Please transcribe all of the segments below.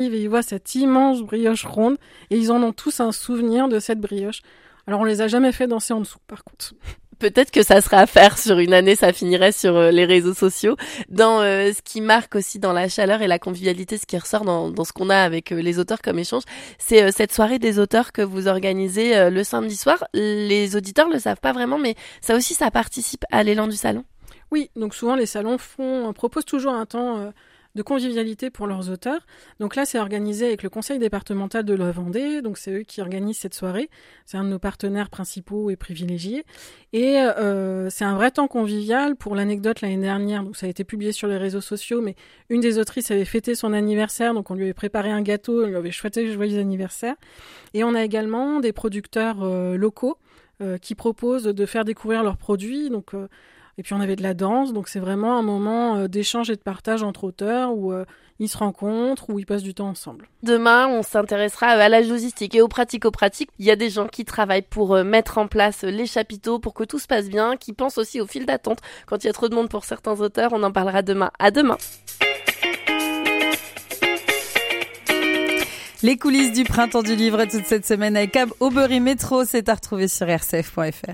Et ils voient cette immense brioche ronde et ils en ont tous un souvenir de cette brioche. Alors on les a jamais fait danser en dessous par contre. Peut-être que ça serait à faire sur une année, ça finirait sur les réseaux sociaux. Dans ce qui marque aussi dans la chaleur et la convivialité, ce qui ressort dans ce qu'on a avec les auteurs comme échange, c'est cette soirée des auteurs que vous organisez le samedi soir. Les auditeurs le savent pas vraiment, mais ça aussi, ça participe à l'élan du salon. Oui, donc souvent les salons proposent toujours un temps de convivialité pour leurs auteurs. Donc là, c'est organisé avec le conseil départemental de la Vendée. Donc c'est eux qui organisent cette soirée. C'est un de nos partenaires principaux et privilégiés. Et c'est un vrai temps convivial. Pour l'anecdote, l'année dernière, donc ça a été publié sur les réseaux sociaux, mais une des autrices avait fêté son anniversaire. Donc on lui avait préparé un gâteau, on lui avait souhaité joyeux anniversaire. Et on a également des producteurs locaux qui proposent de faire découvrir leurs produits. Donc et puis on avait de la danse, donc c'est vraiment un moment d'échange et de partage entre auteurs où ils se rencontrent, où ils passent du temps ensemble. Demain, on s'intéressera à la logistique et aux pratico-pratiques. Il y a des gens qui travaillent pour mettre en place les chapiteaux, pour que tout se passe bien, qui pensent aussi au fil d'attente. Quand il y a trop de monde pour certains auteurs, on en parlera demain. À demain. Les coulisses du printemps du livre toute cette semaine avec Cab Aubery Métro, c'est à retrouver sur rcf.fr.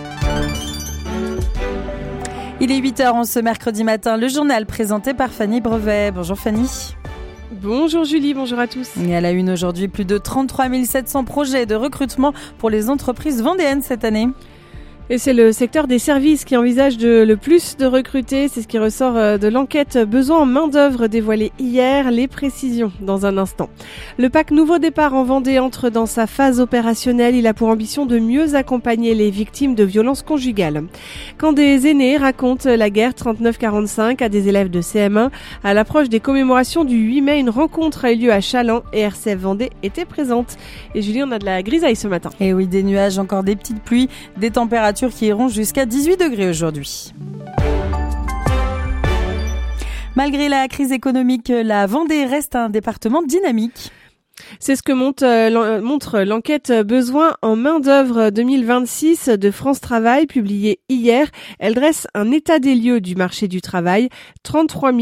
Il est 8h ce mercredi matin, le journal présenté par Fanny Brevet. Bonjour Fanny. Bonjour Julie, bonjour à tous. Et à la une aujourd'hui, plus de 33 700 projets de recrutement pour les entreprises vendéennes cette année. Et c'est le secteur des services qui envisage le plus de recruter. C'est ce qui ressort de l'enquête besoin en main-d'œuvre dévoilée hier. Les précisions dans un instant. Le PAC Nouveau Départ en Vendée entre dans sa phase opérationnelle. Il a pour ambition de mieux accompagner les victimes de violences conjugales. Quand des aînés racontent la guerre 39-45 à des élèves de CM1, à l'approche des commémorations du 8 mai, une rencontre a eu lieu à Chaland et RCF Vendée était présente. Et Julie, on a de la grisaille ce matin. Et oui, des nuages, encore des petites pluies, des températures qui iront jusqu'à 18 degrés aujourd'hui. Malgré la crise économique, la Vendée reste un département dynamique. C'est ce que montre l'enquête Besoin en main-d'œuvre 2026 de France Travail, publiée hier. Elle dresse un état des lieux du marché du travail. 33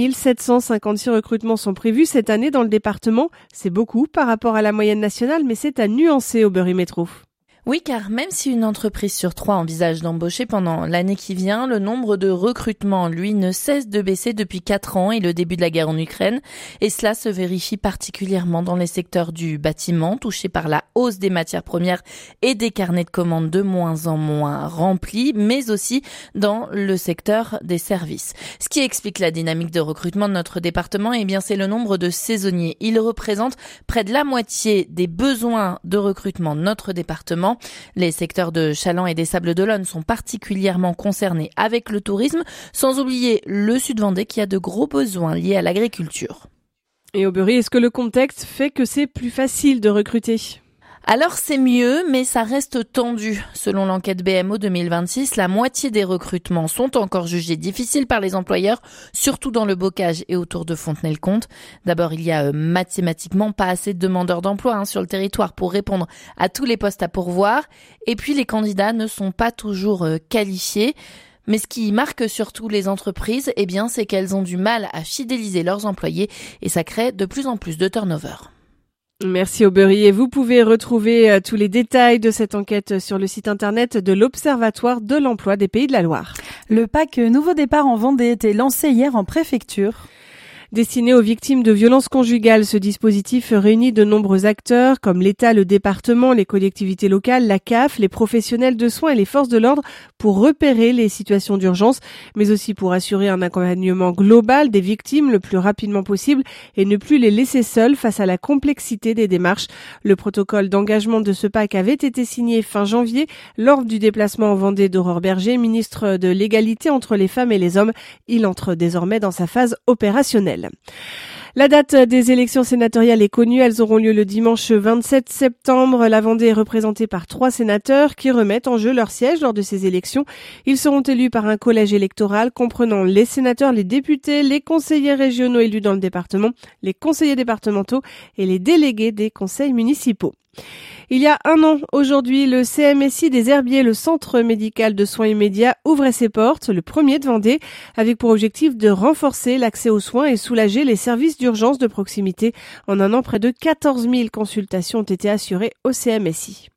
756 recrutements sont prévus cette année dans le département. C'est beaucoup par rapport à la moyenne nationale, mais c'est à nuancer au Aubery Métro. Oui, car même si une entreprise sur 3 envisage d'embaucher pendant l'année qui vient, le nombre de recrutements, lui, ne cesse de baisser depuis 4 ans et le début de la guerre en Ukraine. Et cela se vérifie particulièrement dans les secteurs du bâtiment, touchés par la hausse des matières premières et des carnets de commandes de moins en moins remplis, mais aussi dans le secteur des services. Ce qui explique la dynamique de recrutement de notre département, eh bien, c'est le nombre de saisonniers. Il représente près de la moitié des besoins de recrutement de notre département. Les secteurs de Chaland et des Sables-d'Olonne sont particulièrement concernés avec le tourisme, sans oublier le Sud-Vendée qui a de gros besoins liés à l'agriculture. Et Aubery, est-ce que le contexte fait que c'est plus facile de recruter ? Alors c'est mieux, mais ça reste tendu. Selon l'enquête BMO 2026, la moitié des recrutements sont encore jugés difficiles par les employeurs, surtout dans le bocage et autour de Fontenay-le-Comte. D'abord, il y a mathématiquement pas assez de demandeurs d'emploi sur le territoire pour répondre à tous les postes à pourvoir. Et puis les candidats ne sont pas toujours qualifiés. Mais ce qui marque surtout les entreprises, eh bien, c'est qu'elles ont du mal à fidéliser leurs employés et ça crée de plus en plus de turnover. Merci Aubery, et vous pouvez retrouver tous les détails de cette enquête sur le site internet de l'Observatoire de l'emploi des Pays de la Loire. Le PAC Nouveau Départ en Vendée était lancé hier en préfecture. Destiné aux victimes de violences conjugales, ce dispositif réunit de nombreux acteurs comme l'État, le département, les collectivités locales, la CAF, les professionnels de soins et les forces de l'ordre pour repérer les situations d'urgence, mais aussi pour assurer un accompagnement global des victimes le plus rapidement possible et ne plus les laisser seules face à la complexité des démarches. Le protocole d'engagement de ce PAC avait été signé fin janvier lors du déplacement en Vendée d'Aurore Berger, ministre de l'égalité entre les femmes et les hommes. Il entre désormais dans sa phase opérationnelle. La date des élections sénatoriales est connue. Elles auront lieu le dimanche 27 septembre. La Vendée est représentée par 3 sénateurs qui remettent en jeu leur siège lors de ces élections. Ils seront élus par un collège électoral comprenant les sénateurs, les députés, les conseillers régionaux élus dans le département, les conseillers départementaux et les délégués des conseils municipaux. Il y a un an, aujourd'hui, le CMSI des Herbiers, le centre médical de soins immédiats, ouvrait ses portes, le premier de Vendée, avec pour objectif de renforcer l'accès aux soins et soulager les services d'urgence d'urgence de proximité. En un an, près de 14 000 consultations ont été assurées au CMSI.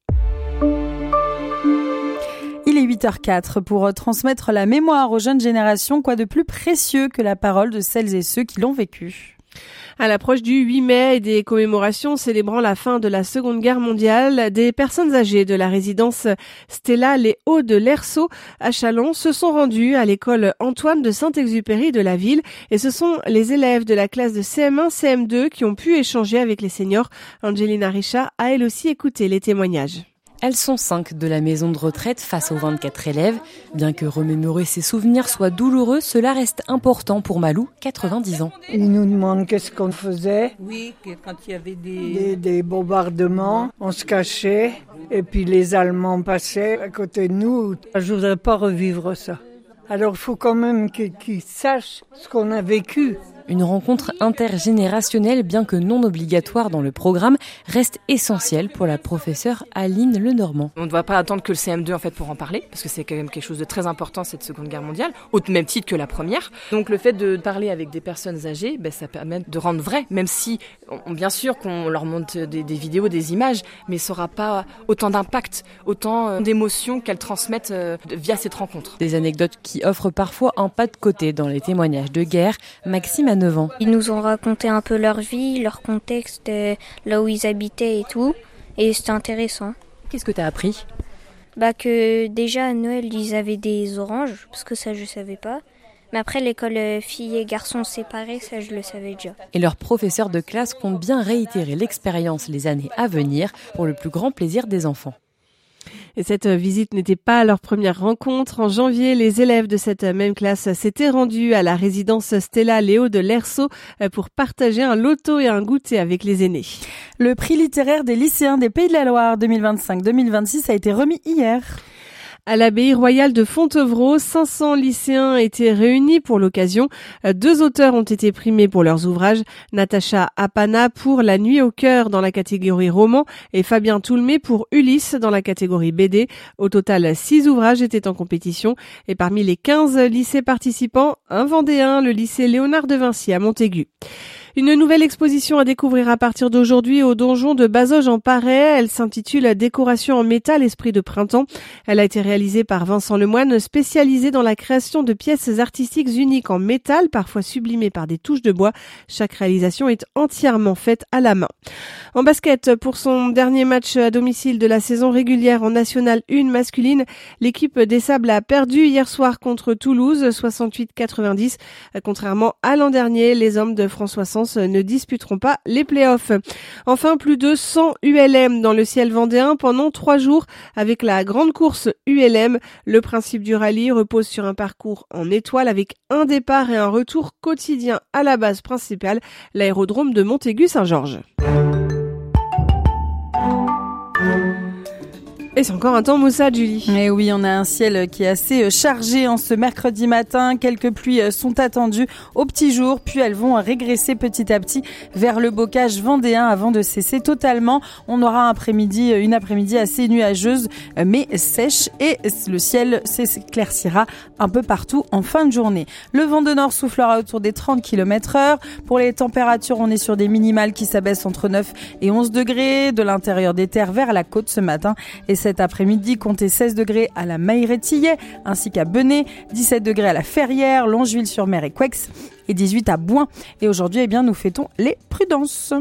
Il est 8h04 pour transmettre la mémoire aux jeunes générations. Quoi de plus précieux que la parole de celles et ceux qui l'ont vécu? À l'approche du 8 mai et des commémorations célébrant la fin de la Seconde Guerre mondiale, des personnes âgées de la résidence Stella Les Hauts de l'Erceau à Châlons se sont rendues à l'école Antoine de Saint-Exupéry de la ville et ce sont les élèves de la classe de CM1, CM2 qui ont pu échanger avec les seniors. Angelina Richard a elle aussi écouté les témoignages. Elles sont 5 de la maison de retraite face aux 24 élèves. Bien que remémorer ses souvenirs soit douloureux, cela reste important pour Malou, 90 ans. Ils nous demandent qu'est-ce qu'on faisait. Oui, quand il y avait des bombardements, on se cachait et puis les Allemands passaient à côté de nous. Je voudrais pas revivre ça. Alors il faut quand même qu'ils sachent ce qu'on a vécu. Une rencontre intergénérationnelle, bien que non obligatoire dans le programme, reste essentielle pour la professeure Aline Lenormand. On ne doit pas attendre que le CM2 en fait pour en parler, parce que c'est quand même quelque chose de très important cette Seconde Guerre mondiale, au même titre que la première. Donc le fait de parler avec des personnes âgées, ça permet de rendre vrai, même si bien sûr qu'on leur montre des vidéos, des images, mais ça n'aura pas autant d'impact, autant d'émotions qu'elles transmettent via cette rencontre. Des anecdotes qui offrent parfois un pas de côté dans les témoignages de guerre. Maxime a 9 ans. Ils nous ont raconté un peu leur vie, leur contexte, là où ils habitaient et tout. Et c'était intéressant. Qu'est-ce que tu as appris ? Que déjà à Noël, ils avaient des oranges, parce que ça je savais pas. Mais après l'école filles et garçons séparés, ça je le savais déjà. Et leurs professeurs de classe comptent bien réitérer l'expérience les années à venir pour le plus grand plaisir des enfants. Et cette visite n'était pas leur première rencontre. En janvier, les élèves de cette même classe s'étaient rendus à la résidence Stella Les Hauts de l'Erceau pour partager un loto et un goûter avec les aînés. Le prix littéraire des lycéens des Pays de la Loire 2025-2026 a été remis hier. À l'abbaye royale de Fontevraud, 500 lycéens étaient réunis pour l'occasion. 2 auteurs ont été primés pour leurs ouvrages. Natacha Apana pour La Nuit au cœur dans la catégorie roman et Fabien Toulmé pour Ulysse dans la catégorie BD. Au total, 6 ouvrages étaient en compétition. Et parmi les 15 lycées participants, un Vendéen, le lycée Léonard de Vinci à Montaigu. Une nouvelle exposition à découvrir à partir d'aujourd'hui au donjon de Bazoges en Paray. Elle s'intitule Décoration en métal, esprit de printemps. Elle a été réalisée par Vincent Lemoine, spécialisé dans la création de pièces artistiques uniques en métal, parfois sublimées par des touches de bois. Chaque réalisation est entièrement faite à la main. En basket, pour son dernier match à domicile de la saison régulière en National 1 masculine, l'équipe des Sables a perdu hier soir contre Toulouse, 68-90. Contrairement à l'an dernier, les hommes de François Sens ne disputeront pas les playoffs. Enfin, plus de 100 ULM dans le ciel vendéen pendant 3 jours avec la grande course ULM. Le principe du rallye repose sur un parcours en étoile avec un départ et un retour quotidien à la base principale, l'aérodrome de Montaigu-Saint-Georges. Et c'est encore un temps maussade, Julie. Et oui, on a un ciel qui est assez chargé en ce mercredi matin. Quelques pluies sont attendues au petit jour, puis elles vont régresser petit à petit vers le bocage vendéen avant de cesser totalement. On aura une après-midi assez nuageuse, mais sèche, et le ciel s'éclaircira un peu partout en fin de journée. Le vent de nord soufflera autour des 30 km/h. Pour les températures, on est sur des minimales qui s'abaissent entre 9 et 11 degrés de l'intérieur des terres vers la côte ce matin. Et cet après-midi, comptez 16 degrés à la Mailleretillet ainsi qu'à Benay, 17 degrés à la Ferrière, Longeville-sur-Mer et Couex et 18 à Bouin. Et aujourd'hui, nous fêtons les prudences.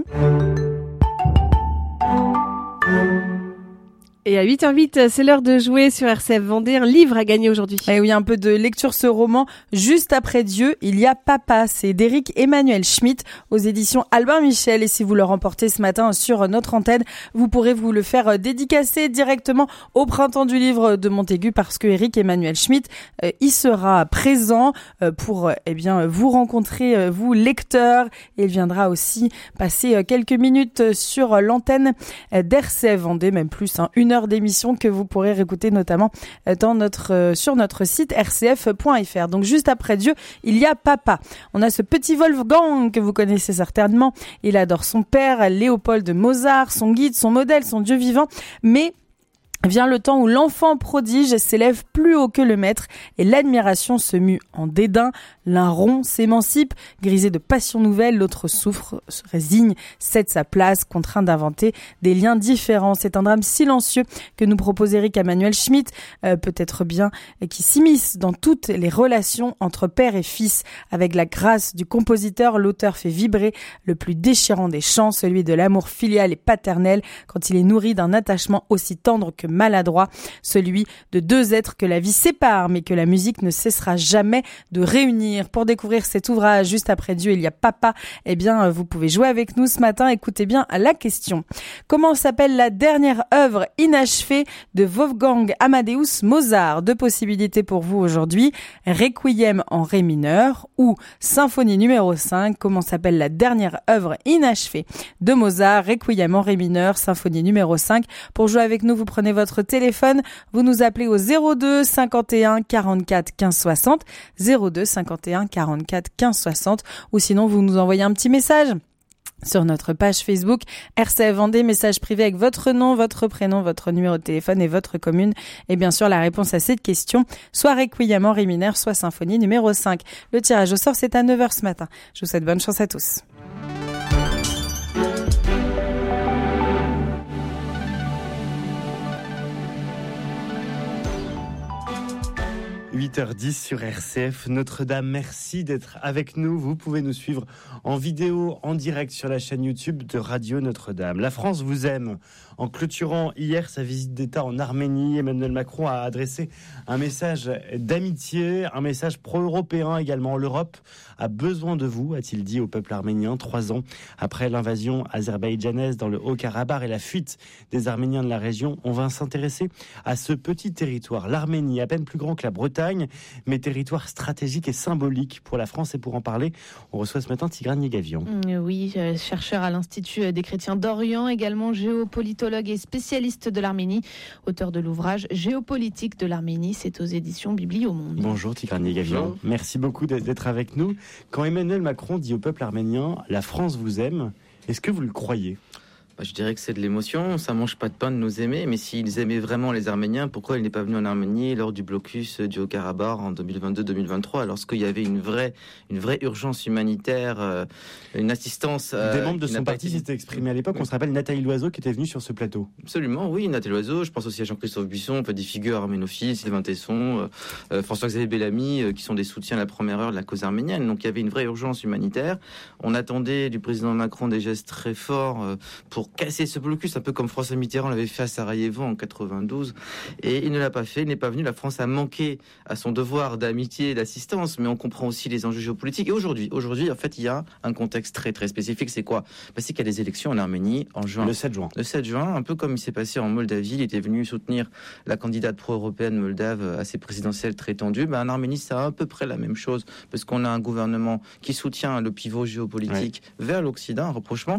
Et à 8h08, c'est l'heure de jouer sur RCF Vendée. Un livre à gagner aujourd'hui. Et oui, un peu de lecture, ce roman. Juste après Dieu, il y a Papa. C'est d'Éric Emmanuel Schmitt aux éditions Albin Michel. Et si vous le remportez ce matin sur notre antenne, vous pourrez vous le faire dédicacer directement au Printemps du Livre de Montaigu, parce que Éric Emmanuel Schmitt y sera présent pour vous rencontrer, vous lecteurs. Et il viendra aussi passer quelques minutes sur l'antenne d'RCF Vendée, même plus, une heure d'émission que vous pourrez réécouter notamment sur notre site rcf.fr. Donc juste après Dieu, il y a Papa. On a ce petit Wolfgang que vous connaissez certainement. Il adore son père, Léopold de Mozart, son guide, son modèle, son Dieu vivant. Mais Vient le temps où l'enfant prodige s'élève plus haut que le maître et l'admiration se mue en dédain. L'un rompt, s'émancipe, grisé de passion nouvelle, l'autre souffre, se résigne, cède sa place, contraint d'inventer des liens différents. C'est un drame silencieux que nous propose Éric Emmanuel Schmitt, peut-être bien, qui s'immisce dans toutes les relations entre père et fils. Avec la grâce du compositeur, l'auteur fait vibrer le plus déchirant des chants, celui de l'amour filial et paternel, quand il est nourri d'un attachement aussi tendre que maladroit, celui de deux êtres que la vie sépare mais que la musique ne cessera jamais de réunir. Pour découvrir cet ouvrage, juste après Dieu il y a papa, eh bien vous pouvez jouer avec nous ce matin. Écoutez bien la question. Comment s'appelle la dernière œuvre inachevée de Wolfgang Amadeus Mozart? Deux possibilités pour vous aujourd'hui: Requiem en ré mineur ou Symphonie numéro 5. Comment s'appelle la dernière œuvre inachevée de Mozart? Requiem en ré mineur, Symphonie numéro 5. Pour jouer avec nous, vous prenez votre téléphone, vous nous appelez au 02 51 44 15 60, 02 51 44 15 60, ou sinon vous nous envoyez un petit message sur notre page Facebook RCF Vendée, message privé avec votre nom, votre prénom, votre numéro de téléphone et votre commune. Et bien sûr, la réponse à cette question, soit Requiem en ré mineur, soit Symphonie numéro 5. Le tirage au sort, c'est à 9h ce matin. Je vous souhaite bonne chance à tous. 8h10 sur RCF. Notre-Dame, merci d'être avec nous. Vous pouvez nous suivre en vidéo, en direct sur la chaîne YouTube de Radio Notre-Dame. La France vous aime. En clôturant hier sa visite d'État en Arménie, Emmanuel Macron a adressé un message d'amitié, un message pro-européen également. L'Europe a besoin de vous, a-t-il dit au peuple arménien, 3 ans après l'invasion azerbaïdjanaise dans le Haut-Karabakh et la fuite des Arméniens de la région. On va s'intéresser à ce petit territoire, l'Arménie, à peine plus grand que la Bretagne, mais territoire stratégique et symbolique pour la France. Et pour en parler, on reçoit ce matin Tigrane Yegavian. Oui, chercheur à l'Institut des chrétiens d'Orient, également géopolitologue et spécialiste de l'Arménie, auteur de l'ouvrage Géopolitique de l'Arménie, c'est aux éditions Bibliomonde. Bonjour Tigrane Yegavian, merci beaucoup d'être avec nous. Quand Emmanuel Macron dit au peuple arménien « La France vous aime », est-ce que vous le croyez ? Je dirais que c'est de l'émotion, ça mange pas de pain de nous aimer, mais s'ils aimaient vraiment les Arméniens, pourquoi il n'est pas venu en Arménie lors du blocus du Haut-Karabakh en 2022-2023, lorsqu'il y avait une vraie urgence humanitaire, une assistance... Des membres de son parti s'étaient exprimés à l'époque, on se rappelle Nathalie Loiseau qui était venue sur ce plateau. Absolument, oui, Nathalie Loiseau, je pense aussi à Jean-Christophe Buisson, des figures arménophiles, Sylvain Tesson, François-Xavier Bellamy, qui sont des soutiens à la première heure de la cause arménienne, donc il y avait une vraie urgence humanitaire. On attendait du président Macron des gestes très forts pour casser ce blocus, un peu comme François Mitterrand l'avait fait à Sarajevo en 92, et il ne l'a pas fait, il n'est pas venu. La France a manqué à son devoir d'amitié et d'assistance, mais on comprend aussi les enjeux géopolitiques. Et aujourd'hui, en fait, il y a un contexte très très spécifique. C'est quoi ? C'est qu'il y a des élections en Arménie en juin. Le 7 juin. Le 7 juin, un peu comme il s'est passé en Moldavie. Il était venu soutenir la candidate pro-européenne moldave à ses présidentielles très tendues. En Arménie, c'est à peu près la même chose, parce qu'on a un gouvernement qui soutient le pivot géopolitique vers l'Occident, un rapprochement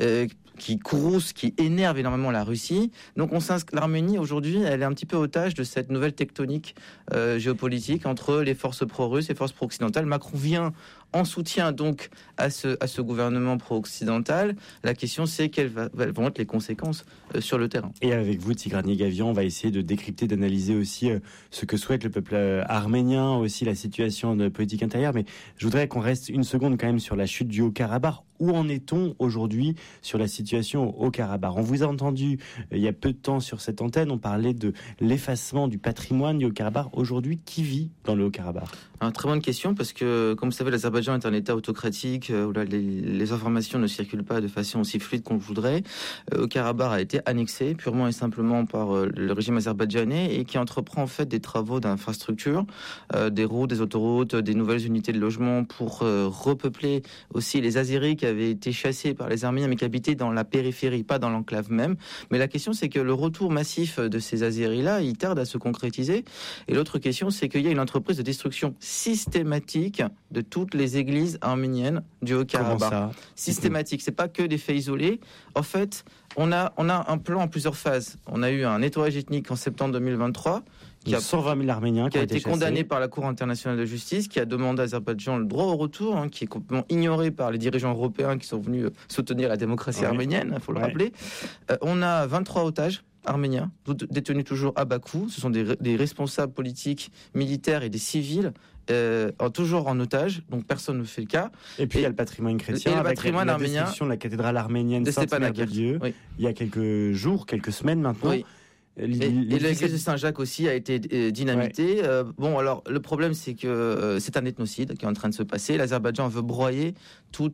qui courrouce, qui énerve énormément la Russie. Donc l'Arménie aujourd'hui, elle est un petit peu otage de cette nouvelle tectonique géopolitique entre les forces pro-russes et les forces pro-occidentales. Macron vient en soutien donc à ce gouvernement pro-occidental. La question, c'est quelles vont être les conséquences sur le terrain. Et avec vous, Tigrane Yegavian, on va essayer de décrypter, d'analyser aussi ce que souhaite le peuple arménien, aussi la situation de politique intérieure. Mais je voudrais qu'on reste une seconde quand même sur la chute du Haut-Karabakh. Où en est-on aujourd'hui sur la situation au Haut-Karabakh ? On vous a entendu il y a peu de temps sur cette antenne, on parlait de l'effacement du patrimoine du Haut-Karabakh. Aujourd'hui, qui vit dans le Haut-Karabakh ? Très bonne question, parce que, comme vous savez, l'Azerbaïdjan est un État autocratique où les informations ne circulent pas de façon aussi fluide qu'on le voudrait. Le Haut-Karabakh a été annexé purement et simplement par le régime azerbaïdjanais et qui entreprend en fait des travaux d'infrastructure, des routes, des autoroutes, des nouvelles unités de logement pour repeupler aussi les Azéris qui avaient été chassés par les Arméniens mais qui habitaient dans la périphérie, pas dans l'enclave même. Mais la question, c'est que le retour massif de ces Azéris-là, il tarde à se concrétiser. Et l'autre question, c'est qu'il y a une entreprise de destruction systématique de toutes les églises arméniennes du Haut-Karabakh. Systématique, c'est pas que des faits isolés. En fait, on a un plan en plusieurs phases. On a eu un nettoyage ethnique en septembre 2023. Qui a 120 000 Arméniens qui a été condamné par la Cour internationale de justice, qui a demandé à Azerbaïdjan le droit au retour, qui est complètement ignoré par les dirigeants européens qui sont venus soutenir la démocratie arménienne, il faut le rappeler. On a 23 otages arméniens, détenus toujours à Bakou. Ce sont des responsables politiques, militaires et des civils, toujours en otage, donc personne ne fait le cas. Et puis il y a le patrimoine chrétien, le avec patrimoine la destruction de la cathédrale arménienne de Sainte-Mère-de-Dieu, il y a quelques jours, quelques semaines maintenant. Oui. Et l'église de Saint-Jacques aussi a été dynamitée. Ouais. Alors le problème, c'est que c'est un ethnocide qui est en train de se passer. L'Azerbaïdjan veut broyer tout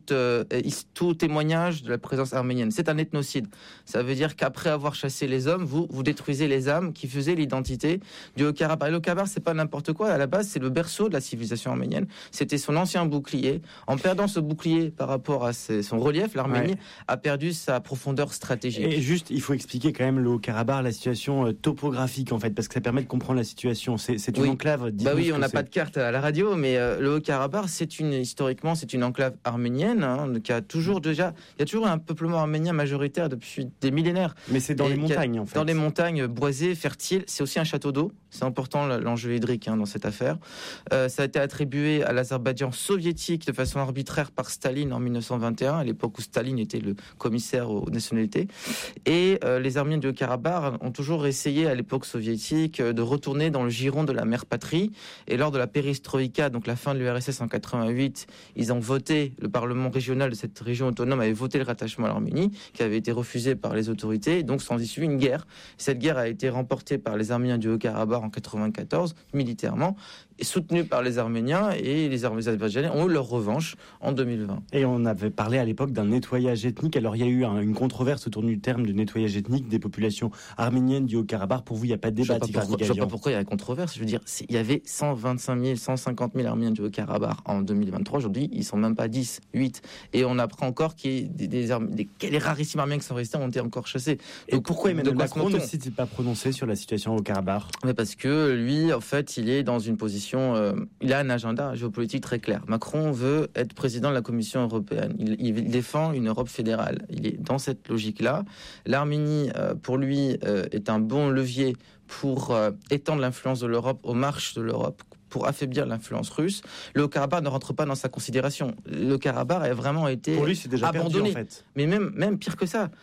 témoignage de la présence arménienne. C'est un ethnocide. Ça veut dire qu'après avoir chassé les hommes, vous détruisez les âmes qui faisaient l'identité du Haut-Karabakh. Et le Haut-Karabakh, c'est pas n'importe quoi. À la base, c'est le berceau de la civilisation arménienne. C'était son ancien bouclier. En perdant ce bouclier par rapport à son relief, l'Arménie a perdu sa profondeur stratégique. Et juste, il faut expliquer quand même le Haut-Karabakh, la situation topographique en fait, parce que ça permet de comprendre la situation. C'est une enclave. Oui, on n'a pas de carte à la radio, mais le Haut-Karabakh, historiquement, c'est une enclave arménienne qui a toujours il y a toujours un peuplement arménien majoritaire depuis des millénaires. Mais c'est dans les montagnes en fait. Dans les montagnes boisées, fertiles. C'est aussi un château d'eau. C'est important l'enjeu hydrique dans cette affaire. Ça a été attribué à l'Azerbaïdjan soviétique de façon arbitraire par Staline en 1921, à l'époque où Staline était le commissaire aux nationalités. Et les Arméniens du Haut-Karabakh ont toujours essayé à l'époque soviétique de retourner dans le giron de la mère patrie. Et lors de la perestroïka, donc la fin de l'URSS en 88, ils ont voté, le Parlement régional de cette région autonome avait voté le rattachement à l'Arménie, qui avait été refusé par les autorités. Et donc s'en est suivi une guerre. Cette guerre a été remportée par les Arméniens du Haut-Karabakh en 94, militairement, et soutenue par les Arméniens, et les Azerbaïdjanais ont eu leur revanche en 2020. Et on avait parlé à l'époque d'un nettoyage ethnique. Alors il y a eu une controverse autour du terme de nettoyage ethnique des populations arméniennes du Haut-Karabakh. Pour vous, il n'y a pas de débat. Je ne sais pas pourquoi il y a une controverse. Je veux dire, il y avait 125 000, 150 000 Arméniens du Haut-Karabakh en 2023. Aujourd'hui, ils ne sont même pas 10, 8. Et on apprend encore qu'il y a les rarissimes Arméniens qui sont restés ont été encore chassés. Et donc, pourquoi Emmanuel Macron ne s'est pas prononcé sur la situation au Haut-Karabakh ? Mais parce que lui, en fait, il est dans une position... il a un agenda géopolitique très clair. Macron veut être président de la Commission européenne. Il défend une Europe fédérale. Il est dans cette logique-là. L'Arménie, pour lui, est un bon levier pour étendre l'influence de l'Europe aux marches de l'Europe, pour affaiblir l'influence russe. Le Haut-Karabakh ne rentre pas dans sa considération. Le Haut-Karabakh a vraiment été pour lui, c'est déjà abandonné. Perdu, en fait. Mais même pire que ça.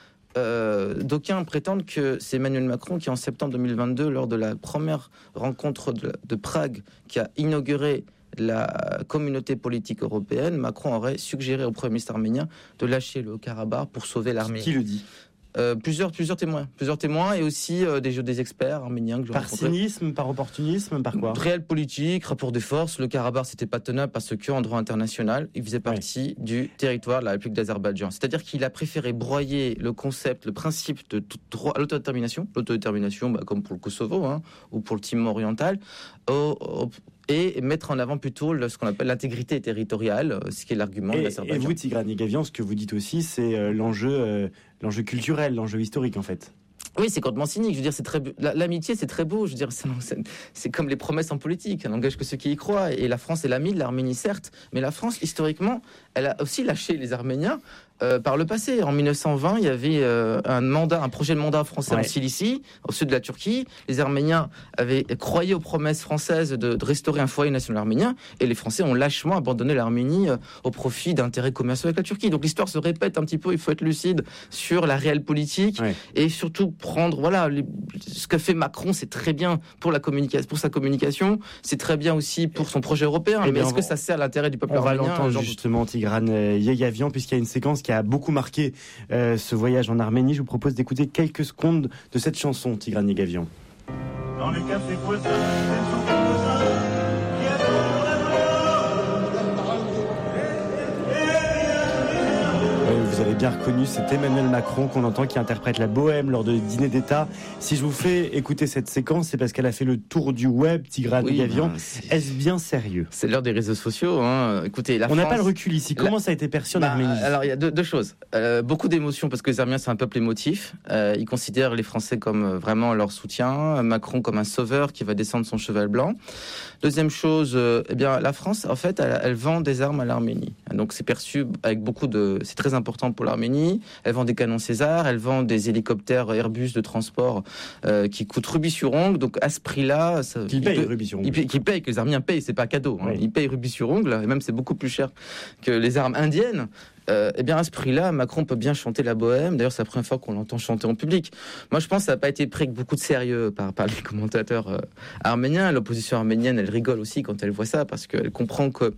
D'aucuns prétendent que c'est Emmanuel Macron qui, en septembre 2022, lors de la première rencontre de Prague, qui a inauguré la communauté politique européenne, Macron aurait suggéré au Premier ministre arménien de lâcher le Haut-Karabakh pour sauver l'Arménie. Qui le dit ? Plusieurs témoins et aussi des experts arméniens que j'ai rencontrés. Par cynisme, par opportunisme, par quoi ? Réel politique, rapport de force. Le Karabakh, c'était pas tenable parce que en droit international, il faisait partie du territoire de la République d'Azerbaïdjan. C'est-à-dire qu'il a préféré broyer le concept, le principe de droit à l'autodétermination, comme pour le Kosovo ou pour le Timor oriental, et mettre en avant plutôt ce qu'on appelle l'intégrité territoriale, ce qui est l'argument de l'Azerbaïdjan. Et vous, Tigran Egavian, ce que vous dites aussi, c'est l'enjeu culturel, l'enjeu historique en fait. Oui, c'est complètement cynique. Je veux dire, c'est très l'amitié, c'est très beau. Je veux dire, c'est comme les promesses en politique. Elle n'engage que ceux qui y croient. Et la France est l'amie de l'Arménie, certes, mais la France, historiquement, elle a aussi lâché les Arméniens. Par le passé, en 1920, il y avait un projet de mandat français en Cilicie, au sud de la Turquie. Les Arméniens avaient croyé aux promesses françaises de restaurer un foyer national arménien, et les Français ont lâchement abandonné l'Arménie au profit d'intérêts commerciaux avec la Turquie. Donc l'histoire se répète un petit peu. Il faut être lucide sur la réelle politique et surtout prendre ce que fait Macron, c'est très bien pour sa communication, c'est très bien aussi pour son projet européen. Mais est-ce que ça sert l'intérêt du peuple arménien ? On va l'entendre justement, Tigran Egavian, puisqu'il y a une séquence qui a beaucoup marqué ce voyage en Arménie. Je vous propose d'écouter quelques secondes de cette chanson, Tigran Egavian. Dans le café Poisson, vous avez bien reconnu, c'est Emmanuel Macron qu'on entend qui interprète la bohème lors de dîner d'État. Si je vous fais écouter cette séquence, c'est parce qu'elle a fait le tour du web, Tigran Egavian. Est-ce bien sérieux ? C'est l'heure des réseaux sociaux. Écoutez, on n'a pas le recul ici. Comment ça a été perçu en Arménie ? Alors, il y a deux choses. Beaucoup d'émotions parce que les Arméniens, c'est un peuple émotif. Ils considèrent les Français comme vraiment leur soutien. Macron comme un sauveur qui va descendre son cheval blanc. Deuxième chose, la France, en fait, elle vend des armes à l'Arménie. Donc c'est perçu avec c'est très important pour l'Arménie. Elle vend des canons César, elle vend des hélicoptères Airbus de transport qui coûtent rubis sur ongle. Donc à ce prix-là, qui paye rubis sur ongle. Qui paye, que les Arméniens payent, c'est pas cadeau. Oui. Ils payent rubis sur ongle, et même c'est beaucoup plus cher que les armes indiennes. Eh bien à ce prix-là, Macron peut bien chanter la bohème. D'ailleurs, c'est la première fois qu'on l'entend chanter en public. Moi, je pense que ça n'a pas été pris avec beaucoup de sérieux par les commentateurs arméniens. L'opposition arménienne, elle rigole aussi quand elle voit ça, parce qu'elle comprend que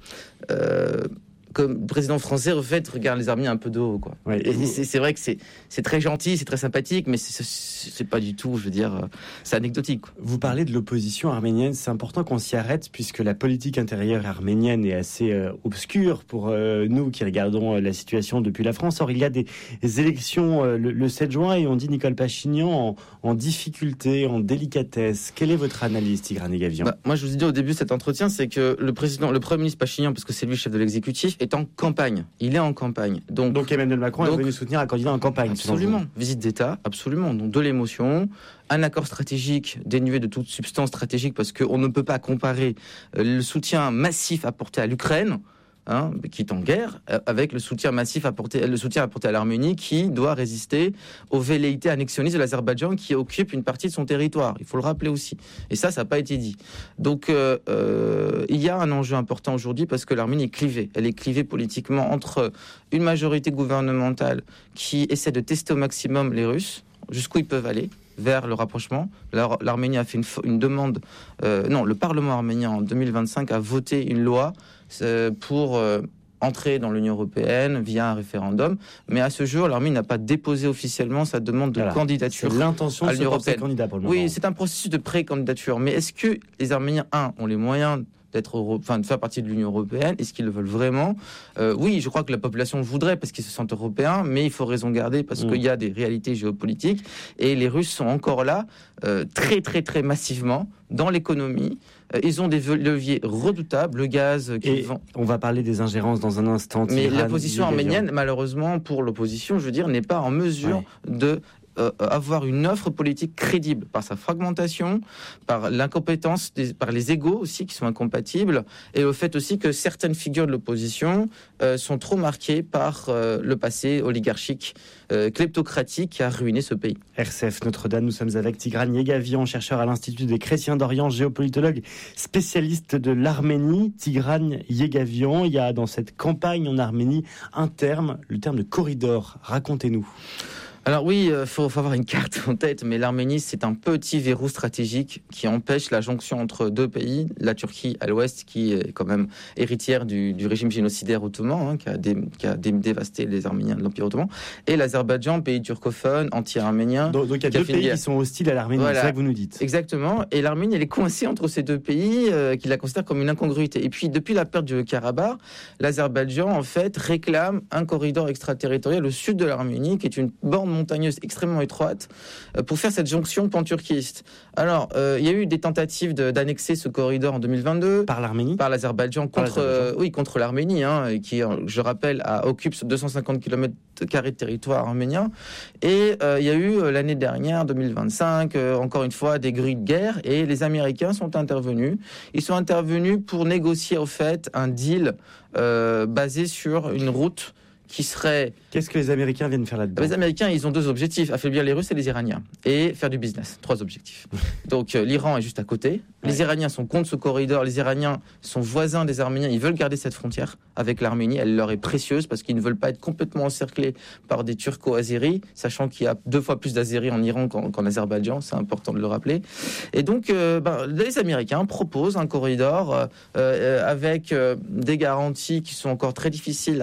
comme le président français regarde les Arméniens un peu de haut, quoi. Ouais, et c'est vrai que c'est très gentil, c'est très sympathique, mais c'est pas du tout, je veux dire, c'est anecdotique, quoi. Vous parlez de l'opposition arménienne, c'est important qu'on s'y arrête puisque la politique intérieure arménienne est assez obscure pour nous qui regardons la situation depuis la France. Or, il y a des élections le 7 juin et on dit Nicole Pachinian en difficulté, en délicatesse. Quelle est votre analyse, Tigran Yegavian ? Moi, je vous ai dit au début de cet entretien, c'est que le Premier ministre Pachinian, parce que c'est lui le chef de l'exécutif, est en campagne. Il est en campagne. Donc Emmanuel Macron est venu soutenir un candidat en campagne. Absolument. Visite d'État, absolument. Donc de l'émotion, un accord stratégique dénué de toute substance stratégique, parce qu'on ne peut pas comparer le soutien massif apporté à l'Ukraine, qui est en guerre, avec le soutien apporté à l'Arménie, qui doit résister aux velléités annexionnistes de l'Azerbaïdjan, qui occupe une partie de son territoire. Il faut le rappeler aussi. Et ça n'a pas été dit. Donc, il y a un enjeu important aujourd'hui, parce que l'Arménie est clivée. Elle est clivée politiquement entre une majorité gouvernementale qui essaie de tester au maximum les Russes, jusqu'où ils peuvent aller, vers le rapprochement. L'Arménie a fait une demande... le Parlement arménien, en 2025, a voté une loi pour entrer dans l'Union européenne via un référendum. Mais à ce jour, l'Arménie n'a pas déposé officiellement sa demande de candidature c'est l'intention à l'Union de se porter européenne. candidat pour le moment. Oui, c'est un processus de pré-candidature. Mais est-ce que les Arméniens, ont les moyens de faire partie de l'Union européenne? Est-ce qu'ils le veulent vraiment? Oui, je crois que la population le voudrait parce qu'ils se sentent européens, mais il faut raison garder parce qu'il y a des réalités géopolitiques et les Russes sont encore là, très très très massivement dans l'économie. Ils ont des leviers redoutables, le gaz qu'ils vendent. On va parler des ingérences dans un instant. Mais l'opposition arménienne, malheureusement pour l'opposition, je veux dire, n'est pas en mesure de avoir une offre politique crédible par sa fragmentation, par l'incompétence, par les égos aussi qui sont incompatibles, et au fait aussi que certaines figures de l'opposition sont trop marquées par le passé oligarchique, kleptocratique qui a ruiné ce pays. RCF Notre-Dame, nous sommes avec Tigran Yegavian, chercheur à l'Institut des Chrétiens d'Orient, géopolitologue, spécialiste de l'Arménie. Tigran Yegavian, il y a dans cette campagne en Arménie un terme, le terme de corridor. Racontez-nous. Alors oui, faut avoir une carte en tête, mais l'Arménie, c'est un petit verrou stratégique qui empêche la jonction entre deux pays, la Turquie à l'ouest, qui est quand même héritière du régime génocidaire ottoman, qui a dévasté les Arméniens de l'Empire ottoman, et l'Azerbaïdjan, pays turcophone, anti-arménien. Donc il y a deux pays qui sont hostiles à l'Arménie, voilà. C'est ça que vous nous dites. Exactement, et l'Arménie, elle est coincée entre ces deux pays, qui la considèrent comme une incongruité. Et puis, depuis la perte du Karabakh, l'Azerbaïdjan, en fait, réclame un corridor extraterritorial au sud de l'Arménie, qui est une borne montagneuse extrêmement étroite pour faire cette jonction pan-turquiste. Alors, il y a eu des tentatives d'annexer ce corridor en 2022 par l'Arménie, par l'Azerbaïdjan contre l'Arménie, qui, je rappelle, occupe 250 km² de territoire arménien. Et il y a eu l'année dernière, 2025, encore une fois, des grilles de guerre, et les Américains sont intervenus. Ils sont intervenus pour négocier au fait un deal basé sur une route qui serait... Qu'est-ce que les Américains viennent faire là-dedans ? Les Américains, ils ont deux objectifs, affaiblir les Russes et les Iraniens, et faire du business. 3 objectifs. Donc l'Iran est juste à côté. Les Iraniens sont contre ce corridor. Les Iraniens sont voisins des Arméniens. Ils veulent garder cette frontière avec l'Arménie. Elle leur est précieuse parce qu'ils ne veulent pas être complètement encerclés par des Turco-Azéris, sachant qu'il y a 2 fois plus d'Azéris en Iran qu'en Azerbaïdjan. C'est important de le rappeler. Et donc, les Américains proposent un corridor avec des garanties qui sont encore très difficiles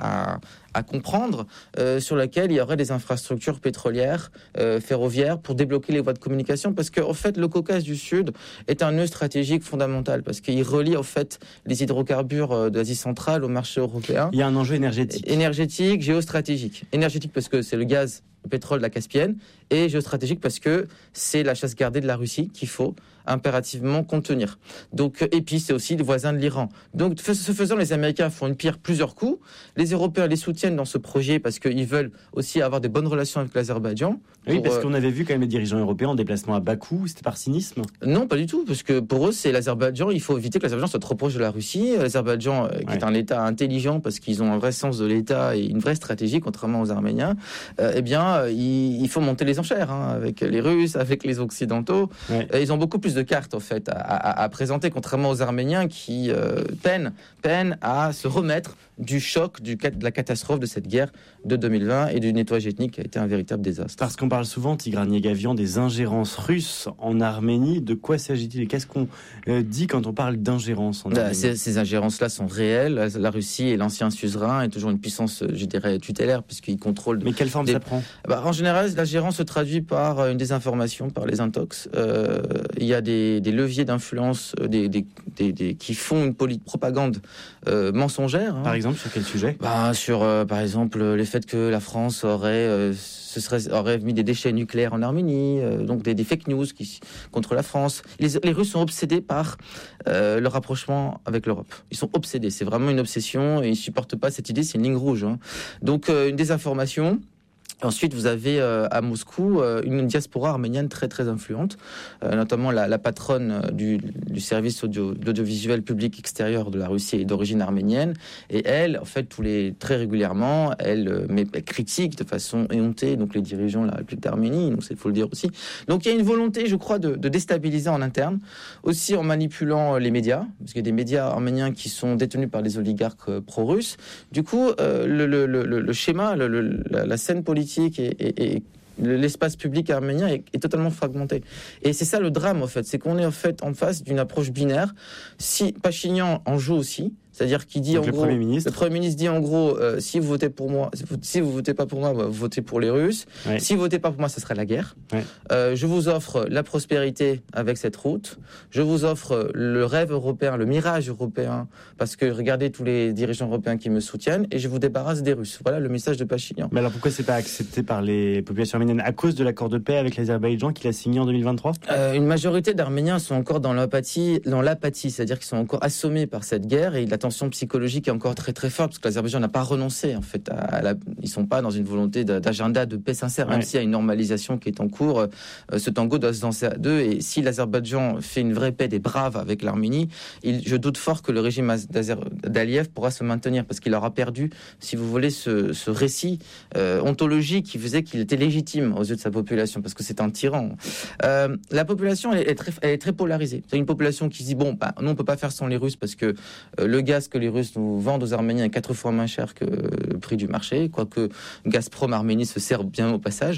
à comprendre, sur laquelle il y aurait des infrastructures pétrolières, ferroviaires, pour débloquer les voies de communication, parce qu'en fait, le Caucase du Sud est un nœud stratégique fondamental, parce qu'il relie, en fait, les hydrocarbures d'Asie centrale au marché européen. Il y a un enjeu énergétique. Énergétique, géostratégique. Énergétique, parce que c'est le gaz le pétrole de la Caspienne, et géostratégique parce que c'est la chasse gardée de la Russie qu'il faut impérativement contenir. Donc, et puis c'est aussi les voisins de l'Iran. Donc, ce faisant, les Américains font une pierre plusieurs coups. Les Européens les soutiennent dans ce projet parce qu'ils veulent aussi avoir des bonnes relations avec l'Azerbaïdjan. Oui, parce qu'on avait vu quand même les dirigeants européens en déplacement à Bakou, c'était par cynisme? Non, pas du tout, parce que pour eux, c'est l'Azerbaïdjan. Il faut éviter que l'Azerbaïdjan soit trop proche de la Russie. L'Azerbaïdjan, qui est un État intelligent parce qu'ils ont un vrai sens de l'État et une vraie stratégie, contrairement aux Arméniens. Il faut monter les enchères avec les Russes, avec les Occidentaux. Ouais. Ils ont beaucoup plus de cartes en fait à présenter, contrairement aux Arméniens qui peinent à se remettre du choc, de la catastrophe de cette guerre de 2020 et du nettoyage ethnique qui a été un véritable désastre. Parce qu'on parle souvent, Tigran Yegavian, des ingérences russes en Arménie. De quoi s'agit-il et qu'est-ce qu'on dit quand on parle d'ingérence en Arménie? Ces ingérences-là sont réelles. La Russie et l'ancien suzerain est toujours une puissance, je dirais, tutélaire, puisqu'il contrôle... Mais quelle forme ça prend? En général, l'ingérence se traduit par une désinformation, par les intox. Il y a des leviers d'influence qui font une propagande mensongère. Par exemple, sur quel sujet? Par exemple, le fait que la France aurait mis des déchets nucléaires en Arménie, donc des fake news contre la France. Les Russes sont obsédés par le rapprochement avec l'Europe. Ils sont obsédés, c'est vraiment une obsession et ils supportent pas cette idée, c'est une ligne rouge. Donc une désinformation. Ensuite, vous avez à Moscou une diaspora arménienne très très influente, notamment la patronne du service d'audiovisuel public extérieur de la Russie est d'origine arménienne, et elle, en fait, très régulièrement, elle critique de façon éhontée donc les dirigeants de la République d'Arménie, donc il faut le dire aussi. Donc il y a une volonté, je crois, de déstabiliser en interne, aussi en manipulant les médias, parce qu'il y a des médias arméniens qui sont détenus par des oligarques pro-russes. Du coup, le schéma, la scène politique et l'espace public arménien est totalement fragmenté. Et c'est ça le drame, en fait. C'est qu'on est en fait en face d'une approche binaire. Si Pachinian en joue aussi, c'est-à-dire qu'il dit donc en gros, le Premier ministre dit en gros, si vous votez pour moi, si vous votez pas pour moi, vous votez pour les Russes. Ouais. Si vous votez pas pour moi, ça serait la guerre. Ouais. Je vous offre la prospérité avec cette route. Je vous offre le rêve européen, le mirage européen, parce que regardez tous les dirigeants européens qui me soutiennent, et je vous débarrasse des Russes. Voilà le message de Pachinian. Mais alors pourquoi c'est pas accepté par les populations arméniennes à cause de l'accord de paix avec l'Azerbaïdjan qu'il a signé en 2023? Une majorité d'Arméniens sont encore dans l'apathie, c'est-à-dire qu'ils sont encore assommés par cette guerre, et la tension psychologique est encore très très forte parce que l'Azerbaïdjan n'a pas renoncé en fait ils sont pas dans une volonté d'agenda de paix sincère, même s'il y a une normalisation qui est en cours. Ce tango doit se danser à deux, et si l'Azerbaïdjan fait une vraie paix des braves avec l'Arménie, je doute fort que le régime d'Aliyev pourra se maintenir, parce qu'il aura perdu, si vous voulez, ce récit ontologique qui faisait qu'il était légitime aux yeux de sa population, parce que c'est un tyran. La population elle est très polarisée. C'est une population qui se dit nous on peut pas faire sans les Russes parce que le gaz que les Russes nous vendent aux Arméniens est 4 fois moins cher que le prix du marché, quoique Gazprom Arménie se sert bien au passage.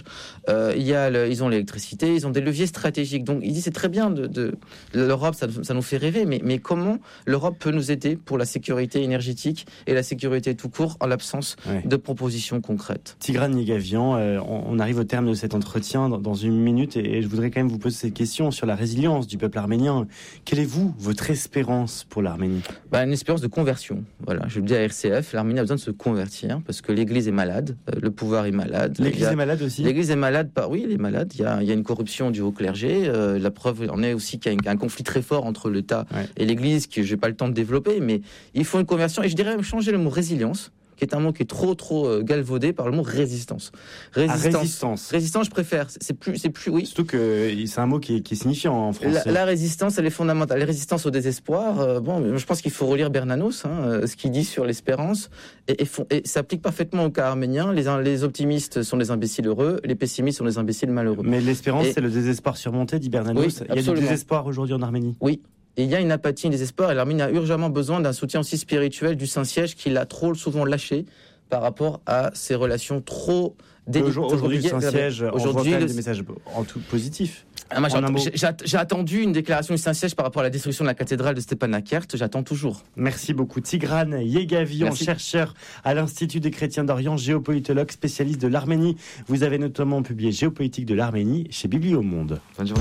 Ils ont l'électricité, ils ont des leviers stratégiques. Donc il dit c'est très bien l'Europe, ça nous fait rêver, mais comment l'Europe peut nous aider pour la sécurité énergétique et la sécurité tout court en l'absence de propositions concrètes? Tigran Yegavian, on arrive au terme de cet entretien dans une minute, et je voudrais quand même vous poser cette question sur la résilience du peuple arménien. Quelle est votre espérance pour l'Arménie? Une espérance de conversion. Voilà, je le dis à RCF, l'Arménie a besoin de se convertir parce que l'Église est malade, le pouvoir est malade. L'Église est malade aussi? L'Église est malade, oui, elle est malade. Il y a une corruption du haut clergé. La preuve en est aussi qu'il y a un conflit très fort entre l'État et l'Église que j'ai pas le temps de développer, mais il faut une conversion, et je dirais même changer le mot résilience, qui est un mot qui est trop galvaudé par le mot résistance. Résistance, je préfère. C'est plus, oui. Surtout que c'est un mot qui est signifiant en français. La résistance, elle est fondamentale. La résistance au désespoir. Je pense qu'il faut relire Bernanos, ce qu'il dit sur l'espérance, et s'applique parfaitement au cas arménien. Les optimistes sont des imbéciles heureux, les pessimistes sont des imbéciles malheureux. Mais l'espérance, c'est le désespoir surmonté, dit Bernanos. Oui, il y a du désespoir aujourd'hui en Arménie. Oui. Et il y a une apathie, un désespoir, et l'Arménie a urgemment besoin d'un soutien aussi spirituel du Saint-Siège qu'il a trop souvent lâché par rapport à ses relations trop délicates. Aujourd'hui, le Saint-Siège envoie des messages en tout positif. J'ai attendu une déclaration du Saint-Siège par rapport à la destruction de la cathédrale de Stepanakert. J'attends toujours. Merci beaucoup. Tigran Yegavian, chercheur à l'Institut des chrétiens d'Orient, géopolitologue, spécialiste de l'Arménie. Vous avez notamment publié Géopolitique de l'Arménie chez Bibliomonde. Bonne journée.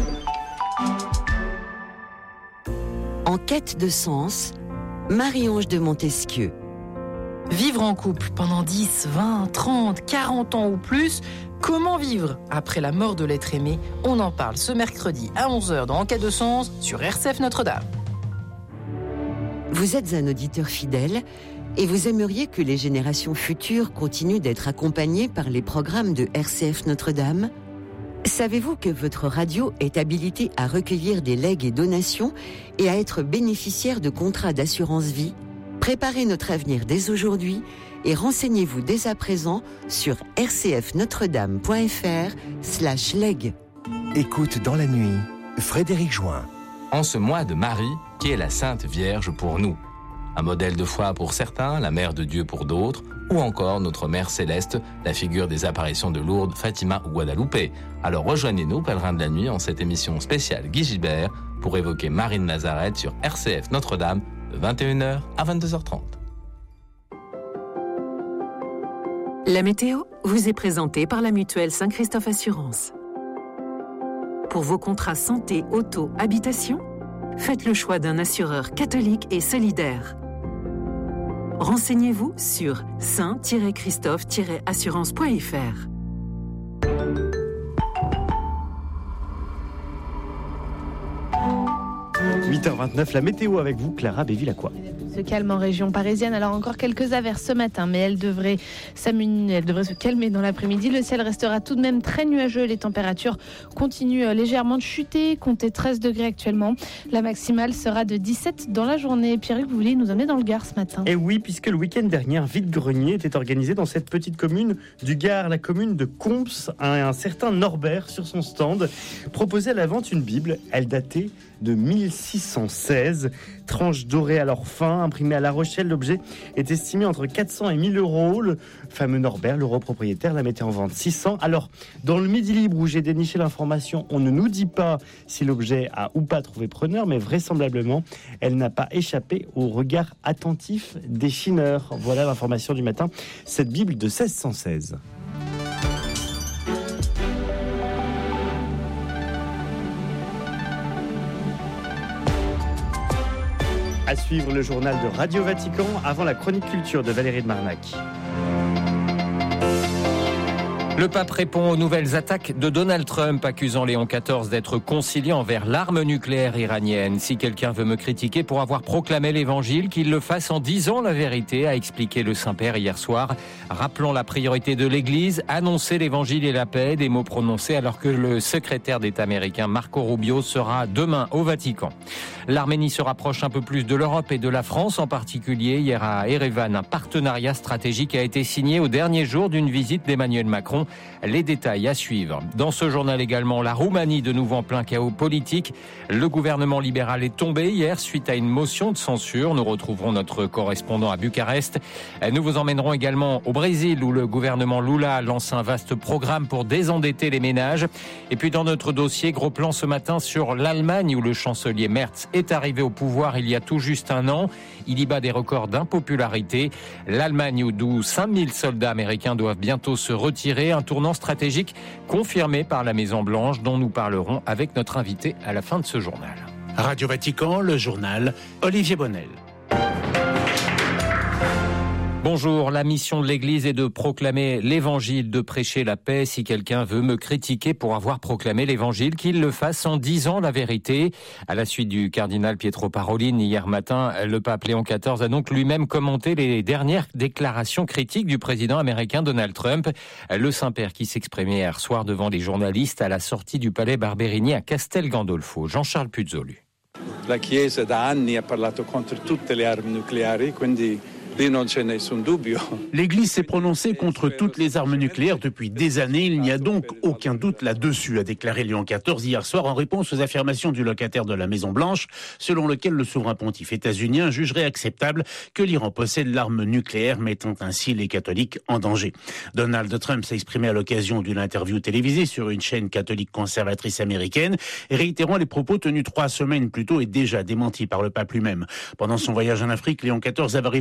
En quête de sens, Marie-Ange de Montesquieu. Vivre en couple pendant 10, 20, 30, 40 ans ou plus Comment vivre après la mort de l'être aimé? On en parle ce mercredi à 11h dans En quête de sens sur RCF Notre-Dame. Vous êtes un auditeur fidèle et vous aimeriez que les générations futures continuent d'être accompagnées par les programmes de RCF Notre-Dame? Savez-vous que votre radio est habilitée à recueillir des legs et donations et à être bénéficiaire de contrats d'assurance vie? Préparez notre avenir dès aujourd'hui et renseignez-vous dès à présent sur rcfnotredame.fr/leg. Écoute dans la nuit, Frédéric Join. En ce mois de Marie, qui est la Sainte Vierge pour nous. Un modèle de foi pour certains, la Mère de Dieu pour d'autres, ou encore notre Mère Céleste, la figure des apparitions de Lourdes, Fatima ou Guadalupe. Alors rejoignez-nous, pèlerins de la nuit, en cette émission spéciale Guy Gilbert, pour évoquer Marie de Nazareth sur RCF Notre-Dame, de 21h à 22h30. La météo vous est présentée par la Mutuelle Saint-Christophe Assurance. Pour vos contrats santé, auto, habitation, faites le choix d'un assureur catholique et solidaire. Renseignez-vous sur saint-christophe-assurance.fr. 8h29, la météo avec vous, Clara Béville-Lacroix. Se calme en région parisienne. Alors encore quelques averses ce matin, mais elles devraient se calmer dans l'après-midi. Le ciel restera tout de même très nuageux. Les températures continuent légèrement de chuter. Comptez 13 degrés actuellement. La maximale sera de 17 dans la journée. Pierrick, vous vouliez nous emmener dans le Gard ce matin? Et oui, puisque le week-end dernier, un vide-grenier était organisé dans cette petite commune du Gard, la commune de Comps. Un certain Norbert, sur son stand, proposait à la vente une Bible. Elle datait de 1616, tranche dorée à leur fin, imprimée à La Rochelle. L'objet est estimé entre 400 et 1000 euros. Le fameux Norbert, l'euro propriétaire, la mettait en vente 600. Alors, dans le Midi Libre où j'ai déniché l'information, on ne nous dit pas si l'objet a ou pas trouvé preneur, mais vraisemblablement, elle n'a pas échappé au regard attentif des chineurs. Voilà l'information du matin. Cette Bible de 1616. À suivre le journal de Radio Vatican avant la chronique culture de Valérie de Marnac. Le pape répond aux nouvelles attaques de Donald Trump, accusant Léon XIV d'être conciliant envers l'arme nucléaire iranienne. Si quelqu'un veut me critiquer pour avoir proclamé l'évangile, qu'il le fasse en disant la vérité, a expliqué le Saint-Père hier soir. Rappelons la priorité de l'Église, annoncer l'évangile et la paix, des mots prononcés alors que le secrétaire d'État américain Marco Rubio sera demain au Vatican. L'Arménie se rapproche un peu plus de l'Europe et de la France en particulier. Hier à Erevan, un partenariat stratégique a été signé au dernier jour d'une visite d'Emmanuel Macron. Les détails à suivre. Dans ce journal également, la Roumanie de nouveau en plein chaos politique. Le gouvernement libéral est tombé hier suite à une motion de censure. Nous retrouverons notre correspondant à Bucarest. Nous vous emmènerons également au Brésil où le gouvernement Lula lance un vaste programme pour désendetter les ménages. Et puis dans notre dossier, gros plan ce matin sur l'Allemagne où le chancelier Merz est arrivé au pouvoir il y a tout juste un an. Il y bat des records d'impopularité. L'Allemagne d'où 5000 soldats américains doivent bientôt se retirer. Un tournant stratégique confirmé par la Maison-Blanche dont nous parlerons avec notre invité à la fin de ce journal. Radio Vatican, le journal, Olivier Bonnel. Bonjour, la mission de l'Église est de proclamer l'Évangile, de prêcher la paix. Si quelqu'un veut me critiquer pour avoir proclamé l'Évangile, qu'il le fasse en disant la vérité. À la suite du cardinal Pietro Parolin hier matin, le pape Léon XIV a donc lui-même commenté les dernières déclarations critiques du président américain Donald Trump. Le Saint-Père qui s'exprimait hier soir devant les journalistes à la sortie du palais Barberini à Castel Gandolfo. Jean-Charles Puzzolu. La Chiesa da anni ha parlato contro tutte le armi nucleari, quindi l'Église s'est prononcée contre toutes les armes nucléaires depuis des années. Il n'y a donc aucun doute là-dessus, a déclaré Léon XIV hier soir en réponse aux affirmations du locataire de la Maison-Blanche, selon lequel le souverain pontife états-unien jugerait acceptable que l'Iran possède l'arme nucléaire, mettant ainsi les catholiques en danger. Donald Trump s'est exprimé à l'occasion d'une interview télévisée sur une chaîne catholique conservatrice américaine, réitérant les propos tenus 3 semaines plus tôt et déjà démentis par le pape lui-même. Pendant son voyage en Afrique, Léon XIV avait répondu à 2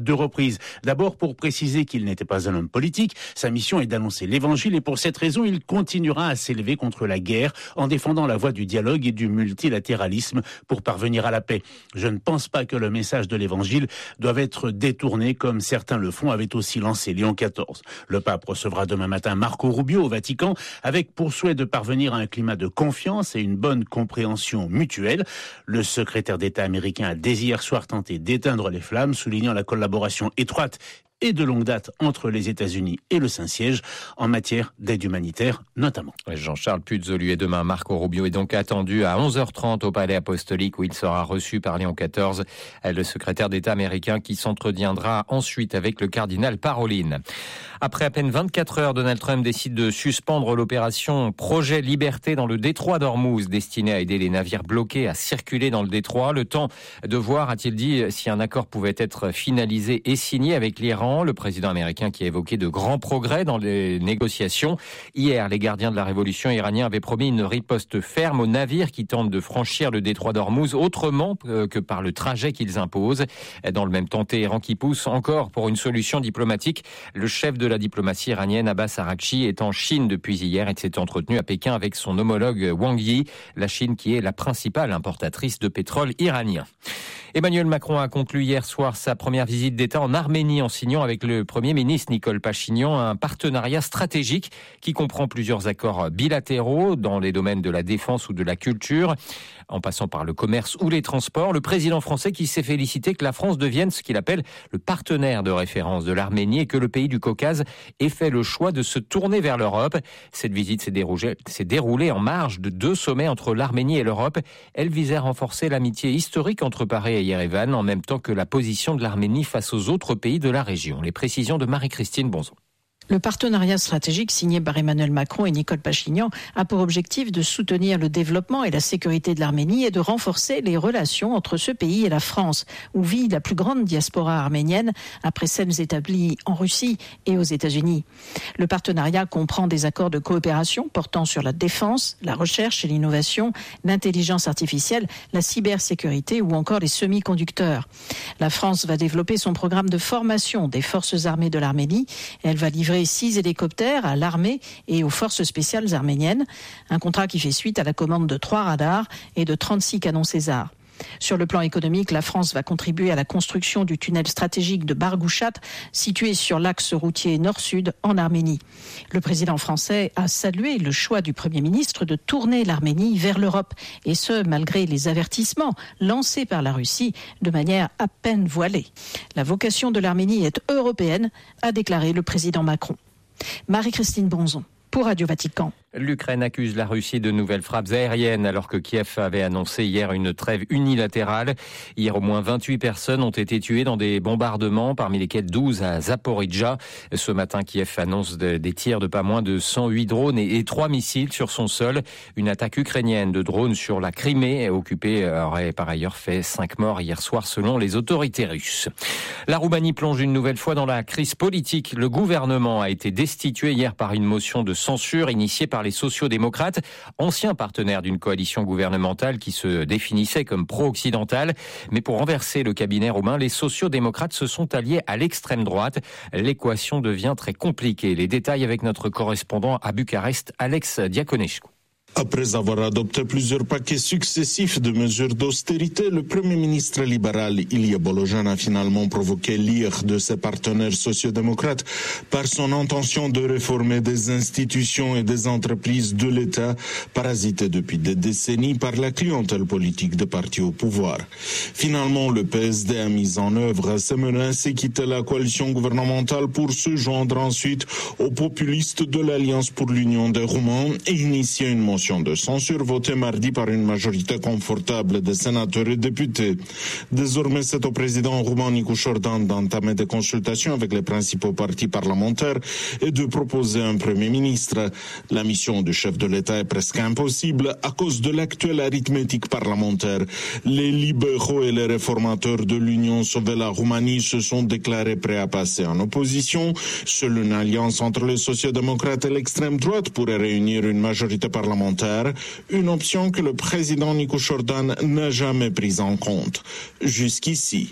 2 reprises. D'abord pour préciser qu'il n'était pas un homme politique, sa mission est d'annoncer l'évangile et pour cette raison, il continuera à s'élever contre la guerre en défendant la voie du dialogue et du multilatéralisme pour parvenir à la paix. Je ne pense pas que le message de l'évangile doive être détourné comme certains le font, avait aussi lancé Léon XIV. Le pape recevra demain matin Marco Rubio au Vatican avec pour souhait de parvenir à un climat de confiance et une bonne compréhension mutuelle. Le secrétaire d'État américain a dès hier soir tenté d'éteindre les flammes, soulignant la collaboration étroite et de longue date entre les États-Unis et le Saint-Siège en matière d'aide humanitaire notamment. Jean-Charles Puzolu et demain Marco Rubio est donc attendu à 11h30 au Palais Apostolique où il sera reçu par Léon XIV, le secrétaire d'État américain qui s'entretiendra ensuite avec le cardinal Parolin. Après à peine 24 heures, Donald Trump décide de suspendre l'opération Projet Liberté dans le détroit d'Ormuz, destinée à aider les navires bloqués à circuler dans le détroit. Le temps de voir, a-t-il dit, si un accord pouvait être finalisé et signé avec l'Iran. Le président américain qui a évoqué de grands progrès dans les négociations. Hier, les gardiens de la révolution iranienne avaient promis une riposte ferme aux navires qui tentent de franchir le détroit d'Ormuz autrement que par le trajet qu'ils imposent. Dans le même temps, Téhéran qui pousse encore pour une solution diplomatique. Le chef de la diplomatie iranienne, Abbas Araghchi, est en Chine depuis hier et s'est entretenu à Pékin avec son homologue Wang Yi, la Chine qui est la principale importatrice de pétrole iranien. Emmanuel Macron a conclu hier soir sa première visite d'État en Arménie en signant avec le Premier ministre Nicole Pachinian un partenariat stratégique qui comprend plusieurs accords bilatéraux dans les domaines de la défense ou de la culture, en passant par le commerce ou les transports. Le président français qui s'est félicité que la France devienne ce qu'il appelle le partenaire de référence de l'Arménie et que le pays du Caucase ait fait le choix de se tourner vers l'Europe. Cette visite s'est déroulée en marge de 2 sommets entre l'Arménie et l'Europe. Elle visait à renforcer l'amitié historique entre Paris et Yerevan, en même temps que la position de l'Arménie face aux autres pays de la région. Les précisions de Marie-Christine Bonzon. Le partenariat stratégique signé par Emmanuel Macron et Nicole Pachinian a pour objectif de soutenir le développement et la sécurité de l'Arménie et de renforcer les relations entre ce pays et la France, où vit la plus grande diaspora arménienne après celles établies en Russie et aux États-Unis. Le partenariat comprend des accords de coopération portant sur la défense, la recherche et l'innovation, l'intelligence artificielle, la cybersécurité ou encore les semi-conducteurs. La France va développer son programme de formation des forces armées de l'Arménie et elle va livrer 6 hélicoptères à l'armée et aux forces spéciales arméniennes. Un contrat qui fait suite à la commande de 3 radars et de 36 canons César. Sur le plan économique, la France va contribuer à la construction du tunnel stratégique de Barghoushat, situé sur l'axe routier nord-sud en Arménie. Le président français a salué le choix du Premier ministre de tourner l'Arménie vers l'Europe, et ce, malgré les avertissements lancés par la Russie de manière à peine voilée. La vocation de l'Arménie est européenne, a déclaré le président Macron. Marie-Christine Bonzon, pour Radio Vatican. L'Ukraine accuse la Russie de nouvelles frappes aériennes alors que Kiev avait annoncé hier une trêve unilatérale. Hier, au moins 28 personnes ont été tuées dans des bombardements, parmi lesquels 12 à Zaporijjia. Ce matin, Kiev annonce des tirs de pas moins de 108 drones et 3 missiles sur son sol. Une attaque ukrainienne de drones sur la Crimée occupée aurait par ailleurs fait 5 morts hier soir selon les autorités russes. La Roumanie plonge une nouvelle fois dans la crise politique. Le gouvernement a été destitué hier par une motion de censure initiée par les sociaux-démocrates, anciens partenaires d'une coalition gouvernementale qui se définissait comme pro-occidentale. Mais pour renverser le cabinet roumain, les sociaux-démocrates se sont alliés à l'extrême droite. L'équation devient très compliquée. Les détails avec notre correspondant à Bucarest, Alex Diaconescu. Après avoir adopté plusieurs paquets successifs de mesures d'austérité, le Premier ministre libéral Ilie Bolojan a finalement provoqué l'ire de ses partenaires sociodémocrates par son intention de réformer des institutions et des entreprises de l'État parasitées depuis des décennies par la clientèle politique des partis au pouvoir. Finalement, le PSD a mis en œuvre ses menaces et quitté la coalition gouvernementale pour se joindre ensuite aux populistes de l'Alliance pour l'Union des Roumains et initier une motion de censure votée mardi par une majorité confortable de sénateurs et députés. Désormais, c'est au président roumain Nicu Șordan d'entamer des consultations avec les principaux partis parlementaires et de proposer un premier ministre. La mission du chef de l'État est presque impossible à cause de l'actuelle arithmétique parlementaire. Les libéraux et les réformateurs de l'Union Sauver la Roumanie se sont déclarés prêts à passer en opposition. Seule une alliance entre les sociodémocrates et l'extrême droite pourrait réunir une majorité parlementaire, une option que le président Nicu Șordan n'a jamais prise en compte. Jusqu'ici,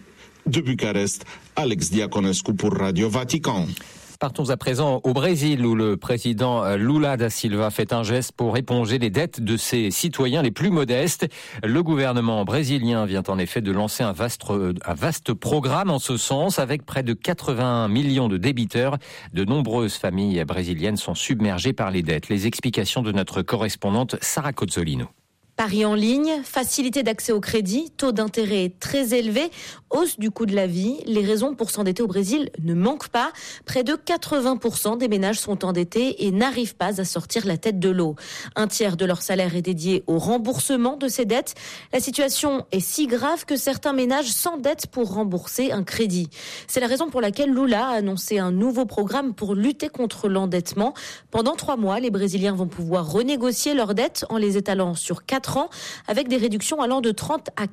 De Bucarest, Alex Diaconescu pour Radio Vatican. Partons à présent au Brésil où le président Lula da Silva fait un geste pour éponger les dettes de ses citoyens les plus modestes. Le gouvernement brésilien vient en effet de lancer un vaste programme en ce sens avec près de 80 millions de débiteurs. De nombreuses familles brésiliennes sont submergées par les dettes. Les explications de notre correspondante Sarah Cozzolino. Paris en ligne, facilité d'accès au crédit, taux d'intérêt très élevé, hausse du coût de la vie. Les raisons pour s'endetter au Brésil ne manquent pas. Près de 80% des ménages sont endettés et n'arrivent pas à sortir la tête de l'eau. Un tiers de leur salaire est dédié au remboursement de ces dettes. La situation est si grave que certains ménages s'endettent pour rembourser un crédit. C'est la raison pour laquelle Lula a annoncé un nouveau programme pour lutter contre l'endettement. Pendant 3 mois, les Brésiliens vont pouvoir renégocier leurs dettes en les étalant sur 4 ans, avec des réductions allant de 30 à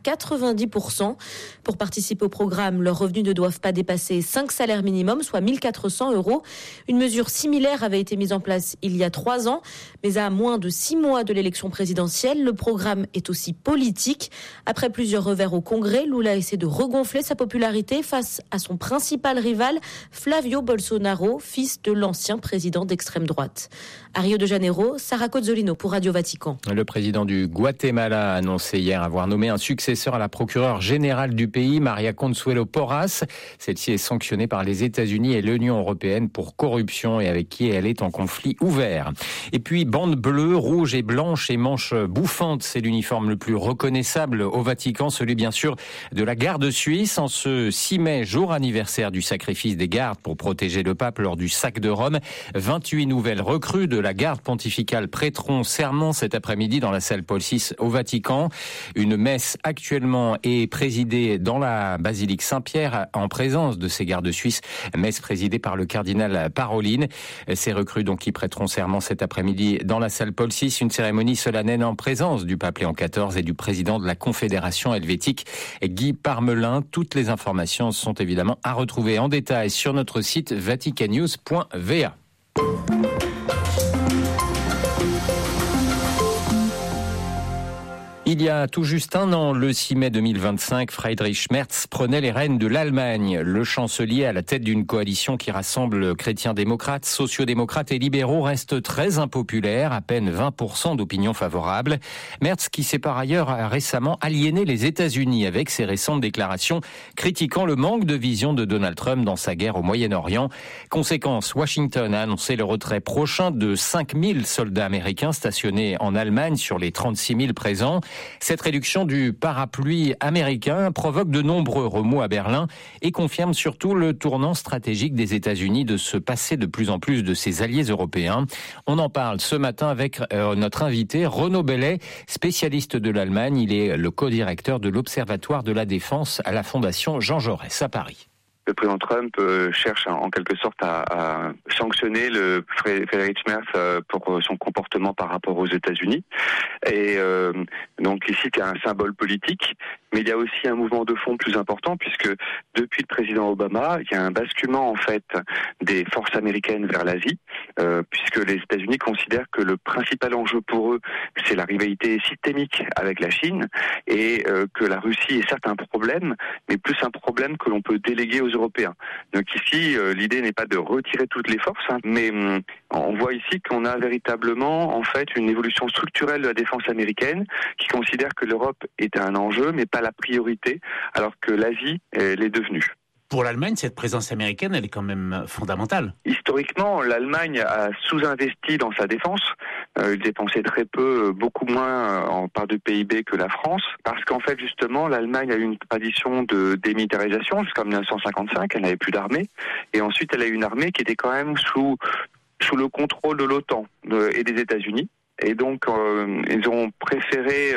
90%. Pour participer au programme, leurs revenus ne doivent pas dépasser 5 salaires minimum, soit 1 400 €. Une mesure similaire avait été mise en place il y a 3 ans, mais à moins de 6 mois de l'élection présidentielle, le programme est aussi politique. Après plusieurs revers au Congrès, Lula essaie de regonfler sa popularité face à son principal rival, Flavio Bolsonaro, fils de l'ancien président d'extrême droite. À Rio de Janeiro, Sarah Cozzolino pour Radio Vatican. Le président du Guatemala a annoncé hier avoir nommé un successeur à la procureure générale du pays, Maria Consuelo Porras. Celle-ci est sanctionnée par les États-Unis et l'Union européenne pour corruption et avec qui elle est en conflit ouvert. Et puis, bande bleue, rouge et blanche et manches bouffantes, c'est l'uniforme le plus reconnaissable au Vatican, celui bien sûr de la garde suisse. En ce 6 mai, jour anniversaire du sacrifice des gardes pour protéger le pape lors du sac de Rome, 28 nouvelles recrues de la garde pontificale prêteront serment cet après-midi dans la salle Paul VI au Vatican. Une messe actuellement est présidée dans la basilique Saint-Pierre en présence de ces gardes suisses, messe présidée par le cardinal Parolin. Ces recrues donc qui prêteront serment cet après-midi dans la salle Paul VI, une cérémonie solennelle en présence du pape Léon XIV et du président de la Confédération helvétique Guy Parmelin. Toutes les informations sont évidemment à retrouver en détail sur notre site vaticannews.va. Il y a tout juste un an, le 6 mai 2025, Friedrich Merz prenait les rênes de l'Allemagne. Le chancelier à la tête d'une coalition qui rassemble chrétiens-démocrates, sociaux-démocrates et libéraux reste très impopulaire, à peine 20% d'opinion favorable. Merz qui s'est par ailleurs récemment aliéné les États-Unis avec ses récentes déclarations critiquant le manque de vision de Donald Trump dans sa guerre au Moyen-Orient. Conséquence, Washington a annoncé le retrait prochain de 5000 soldats américains stationnés en Allemagne sur les 36 000 présents. Cette réduction du parapluie américain provoque de nombreux remous à Berlin et confirme surtout le tournant stratégique des États-Unis de se passer de plus en plus de ses alliés européens. On en parle ce matin avec notre invité Renaud Bellet, spécialiste de l'Allemagne. Il est le co-directeur de l'Observatoire de la Défense à la Fondation Jean Jaurès à Paris. Le président Trump cherche en quelque sorte à sanctionner le Friedrich Merz pour son comportement par rapport aux États-Unis. Et donc ici, il y a un symbole politique, mais il y a aussi un mouvement de fond plus important puisque depuis le président Obama, il y a un basculement en fait des forces américaines vers l'Asie, puisque les États-Unis considèrent que le principal enjeu pour eux, c'est la rivalité systémique avec la Chine et que la Russie est certes un problème, mais plus un problème que l'on peut déléguer aux Européens. Donc ici, l'idée n'est pas de retirer toutes les forces, mais on voit ici qu'on a véritablement en fait une évolution structurelle de la défense américaine qui considère que l'Europe est un enjeu, mais pas la priorité, alors que l'Asie l'est devenue. Pour l'Allemagne, cette présence américaine, elle est quand même fondamentale. Historiquement, l'Allemagne a sous-investi dans sa défense. Il dépensait très peu, beaucoup moins en part de PIB que la France, parce qu'en fait, justement, l'Allemagne a eu une tradition de démilitarisation jusqu'en 1955. Elle n'avait plus d'armée. Et ensuite, elle a eu une armée qui était quand même sous le contrôle de l'OTAN et des États-Unis. Et donc, ils ont préféré,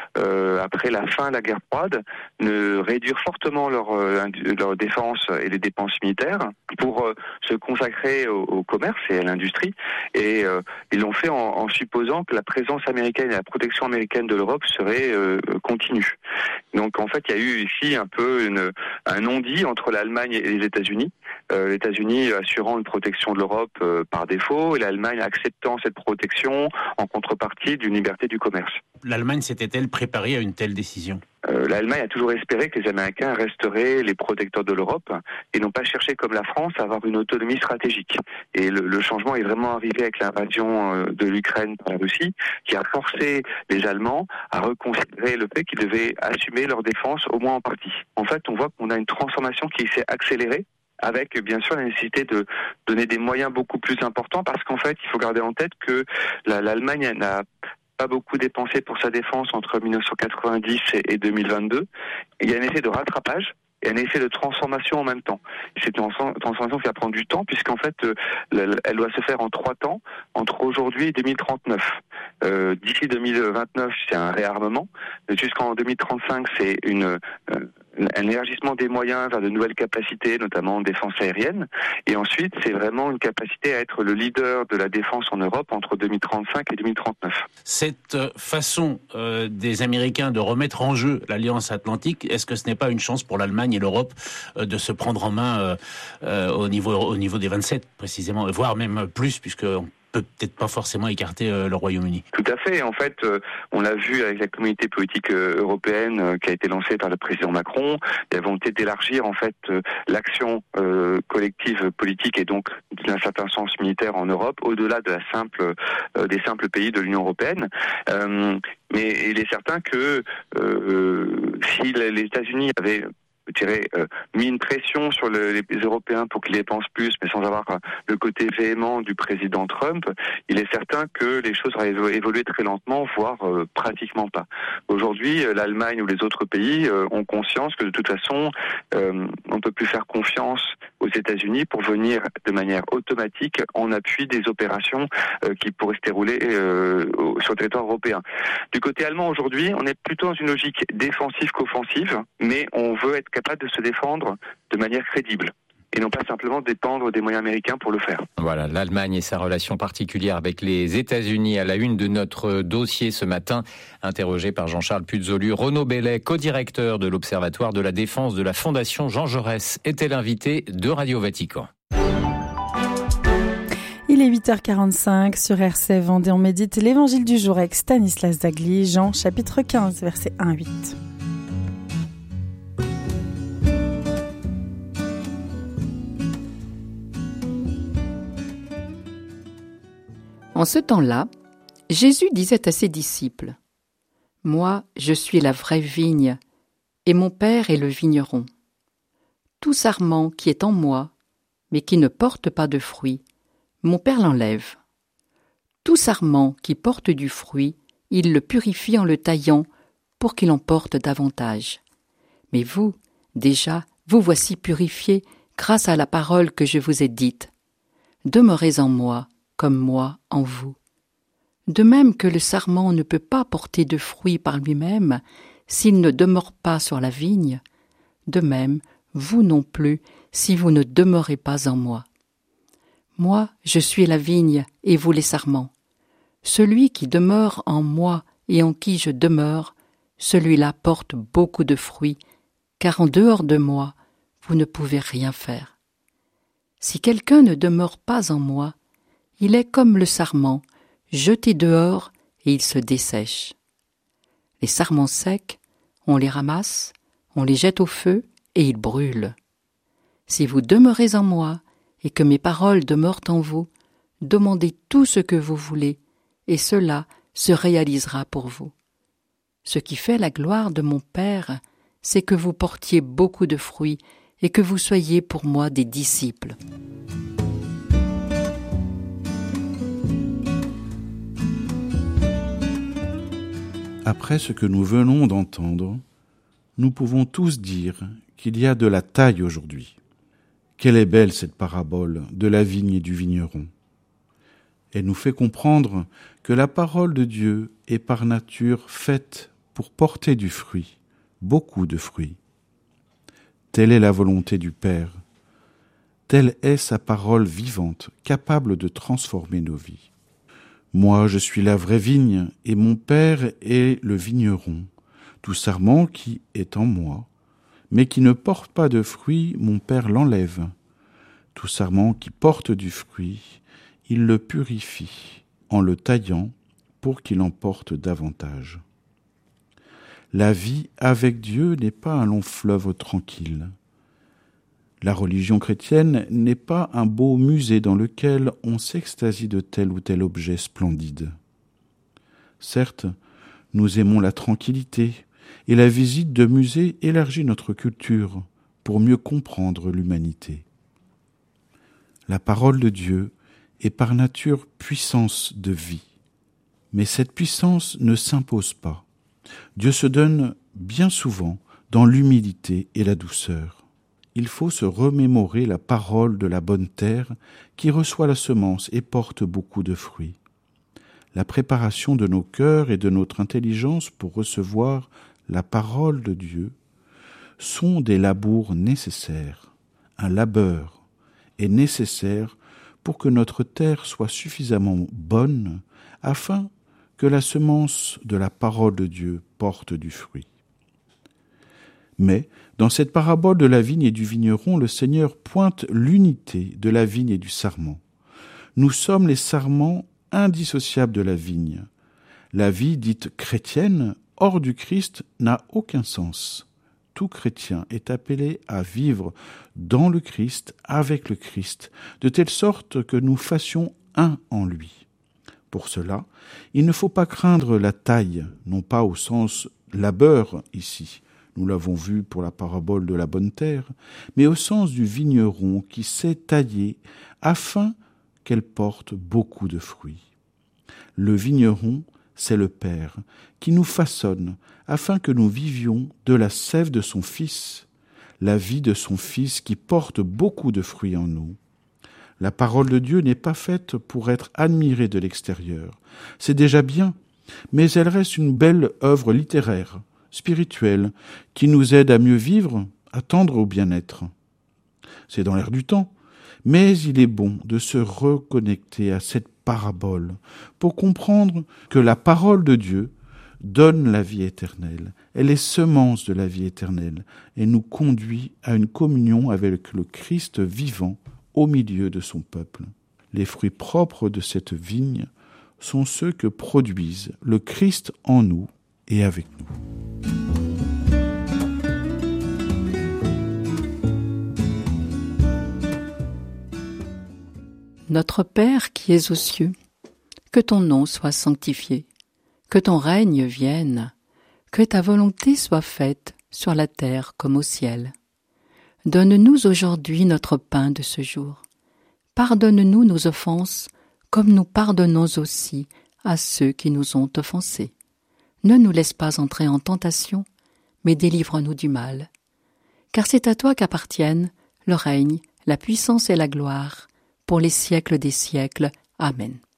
après la fin de la guerre froide, réduire fortement leur défense et les dépenses militaires pour se consacrer au commerce et à l'industrie. Et ils l'ont fait en supposant que la présence américaine et la protection américaine de l'Europe serait continue. Donc, en fait, il y a eu ici un peu un non-dit entre l'Allemagne et les États-Unis. Les États-Unis assurant une protection de l'Europe par défaut et l'Allemagne acceptant cette protection en contrepartie d'une liberté du commerce. L'Allemagne s'était-elle préparée à une telle décision ? L'Allemagne a toujours espéré que les Américains resteraient les protecteurs de l'Europe et n'ont pas cherché, comme la France, à avoir une autonomie stratégique. Et le changement est vraiment arrivé avec l'invasion de l'Ukraine par la Russie, qui a forcé les Allemands à reconsidérer le fait qu'ils devaient assumer leur défense, au moins en partie. En fait, on voit qu'on a une transformation qui s'est accélérée, avec bien sûr la nécessité de donner des moyens beaucoup plus importants, parce qu'en fait, il faut garder en tête que l'Allemagne n'a pas beaucoup dépensé pour sa défense entre 1990 et 2022. Il y a un effet de rattrapage et un effet de transformation en même temps. C'est une transformation qui va prendre du temps, puisqu'en fait, elle doit se faire en 3 temps, entre aujourd'hui et 2039. D'ici 2029, c'est un réarmement. Jusqu'en 2035, c'est un élargissement des moyens vers de nouvelles capacités, notamment en défense aérienne. Et ensuite, c'est vraiment une capacité à être le leader de la défense en Europe entre 2035 et 2039. Cette façon des Américains de remettre en jeu l'Alliance Atlantique, est-ce que ce n'est pas une chance pour l'Allemagne et l'Europe de se prendre en main au niveau des 27 précisément, voire même plus, puisque peut peut-être pas forcément écarter le Royaume-Uni. Tout à fait. En fait, on l'a vu avec la communauté politique européenne qui a été lancée par le président Macron, la volonté d'élargir en fait l'action collective politique et donc d'un certain sens militaire en Europe, au-delà de des simples pays de l'Union européenne. Mais il est certain que si les États-Unis avaient mis une pression sur les Européens pour qu'ils dépensent plus, mais sans avoir le côté véhément du président Trump, il est certain que les choses auraient évolué très lentement, voire pratiquement pas. Aujourd'hui, l'Allemagne ou les autres pays ont conscience que de toute façon, on ne peut plus faire confiance aux États-Unis pour venir de manière automatique en appui des opérations qui pourraient se dérouler sur le territoire européen. Du côté allemand aujourd'hui, on est plutôt dans une logique défensive qu'offensive, mais on veut être capable de se défendre de manière crédible et non pas simplement dépendre des moyens américains pour le faire. Voilà, l'Allemagne et sa relation particulière avec les États-Unis à la une de notre dossier ce matin, interrogé par Jean-Charles Puzolu. Renaud Bellet, co-directeur de l'Observatoire de la Défense de la Fondation Jean Jaurès, était l'invité de Radio Vatican. Il est 8h45 sur RCF Vendée. On médite l'évangile du jour avec Stanislas Dagli, Jean chapitre 15, verset 1-8. En ce temps-là, Jésus disait à ses disciples : « Moi, je suis la vraie vigne, et mon Père est le vigneron. Tout sarment qui est en moi, mais qui ne porte pas de fruit, mon Père l'enlève. Tout sarment qui porte du fruit, il le purifie en le taillant, pour qu'il en porte davantage. Mais vous, déjà, vous voici purifiés grâce à la parole que je vous ai dite. Demeurez en moi, comme moi en vous. De même que le sarment ne peut pas porter de fruits par lui-même s'il ne demeure pas sur la vigne, de même, vous non plus, si vous ne demeurez pas en moi. Moi, je suis la vigne et vous les sarments. Celui qui demeure en moi et en qui je demeure, celui-là porte beaucoup de fruits, car en dehors de moi, vous ne pouvez rien faire. Si quelqu'un ne demeure pas en moi, il est comme le sarment, jeté dehors et il se dessèche. Les sarments secs, on les ramasse, on les jette au feu et ils brûlent. Si vous demeurez en moi et que mes paroles demeurent en vous, demandez tout ce que vous voulez et cela se réalisera pour vous. Ce qui fait la gloire de mon Père, c'est que vous portiez beaucoup de fruits et que vous soyez pour moi des disciples. Après ce que nous venons d'entendre, nous pouvons tous dire qu'il y a de la taille aujourd'hui. Quelle est belle cette parabole de la vigne et du vigneron. Elle nous fait comprendre que la parole de Dieu est par nature faite pour porter du fruit, beaucoup de fruits. Telle est la volonté du Père. Telle est sa parole vivante, capable de transformer nos vies. Moi, je suis la vraie vigne, et mon Père est le vigneron. Tout sarment qui est en moi, mais qui ne porte pas de fruit, mon Père l'enlève. Tout sarment qui porte du fruit, il le purifie, en le taillant, pour qu'il en porte davantage. La vie avec Dieu n'est pas un long fleuve tranquille. La religion chrétienne n'est pas un beau musée dans lequel on s'extasie de tel ou tel objet splendide. Certes, nous aimons la tranquillité, et la visite de musées élargit notre culture pour mieux comprendre l'humanité. La parole de Dieu est par nature puissance de vie, mais cette puissance ne s'impose pas. Dieu se donne bien souvent dans l'humilité et la douceur. Il faut se remémorer la parole de la bonne terre qui reçoit la semence et porte beaucoup de fruits. La préparation de nos cœurs et de notre intelligence pour recevoir la parole de Dieu sont des labours nécessaires. Un labeur est nécessaire pour que notre terre soit suffisamment bonne afin que la semence de la parole de Dieu porte du fruit. Mais, dans cette parabole de la vigne et du vigneron, le Seigneur pointe l'unité de la vigne et du sarment. Nous sommes les sarments indissociables de la vigne. La vie dite chrétienne, hors du Christ, n'a aucun sens. Tout chrétien est appelé à vivre dans le Christ, avec le Christ, de telle sorte que nous fassions un en lui. Pour cela, il ne faut pas craindre la taille, non pas au sens labeur ici, nous l'avons vu pour la parabole de la bonne terre, mais au sens du vigneron qui sait tailler afin qu'elle porte beaucoup de fruits. Le vigneron, c'est le Père qui nous façonne afin que nous vivions de la sève de son Fils, la vie de son Fils qui porte beaucoup de fruits en nous. La parole de Dieu n'est pas faite pour être admirée de l'extérieur. C'est déjà bien, mais elle reste une belle œuvre littéraire, spirituelle, qui nous aide à mieux vivre, à tendre au bien-être. C'est dans l'air du temps, mais il est bon de se reconnecter à cette parabole pour comprendre que la parole de Dieu donne la vie éternelle. Elle est semence de la vie éternelle et nous conduit à une communion avec le Christ vivant au milieu de son peuple. Les fruits propres de cette vigne sont ceux que produisent le Christ en nous et avec nous. Notre Père qui es aux cieux, que ton nom soit sanctifié, que ton règne vienne, que ta volonté soit faite sur la terre comme au ciel. Donne-nous aujourd'hui notre pain de ce jour. Pardonne-nous nos offenses, comme nous pardonnons aussi à ceux qui nous ont offensés. Ne nous laisse pas entrer en tentation, mais délivre-nous du mal. Car c'est à toi qu'appartiennent le règne, la puissance et la gloire, pour les siècles des siècles. Amen.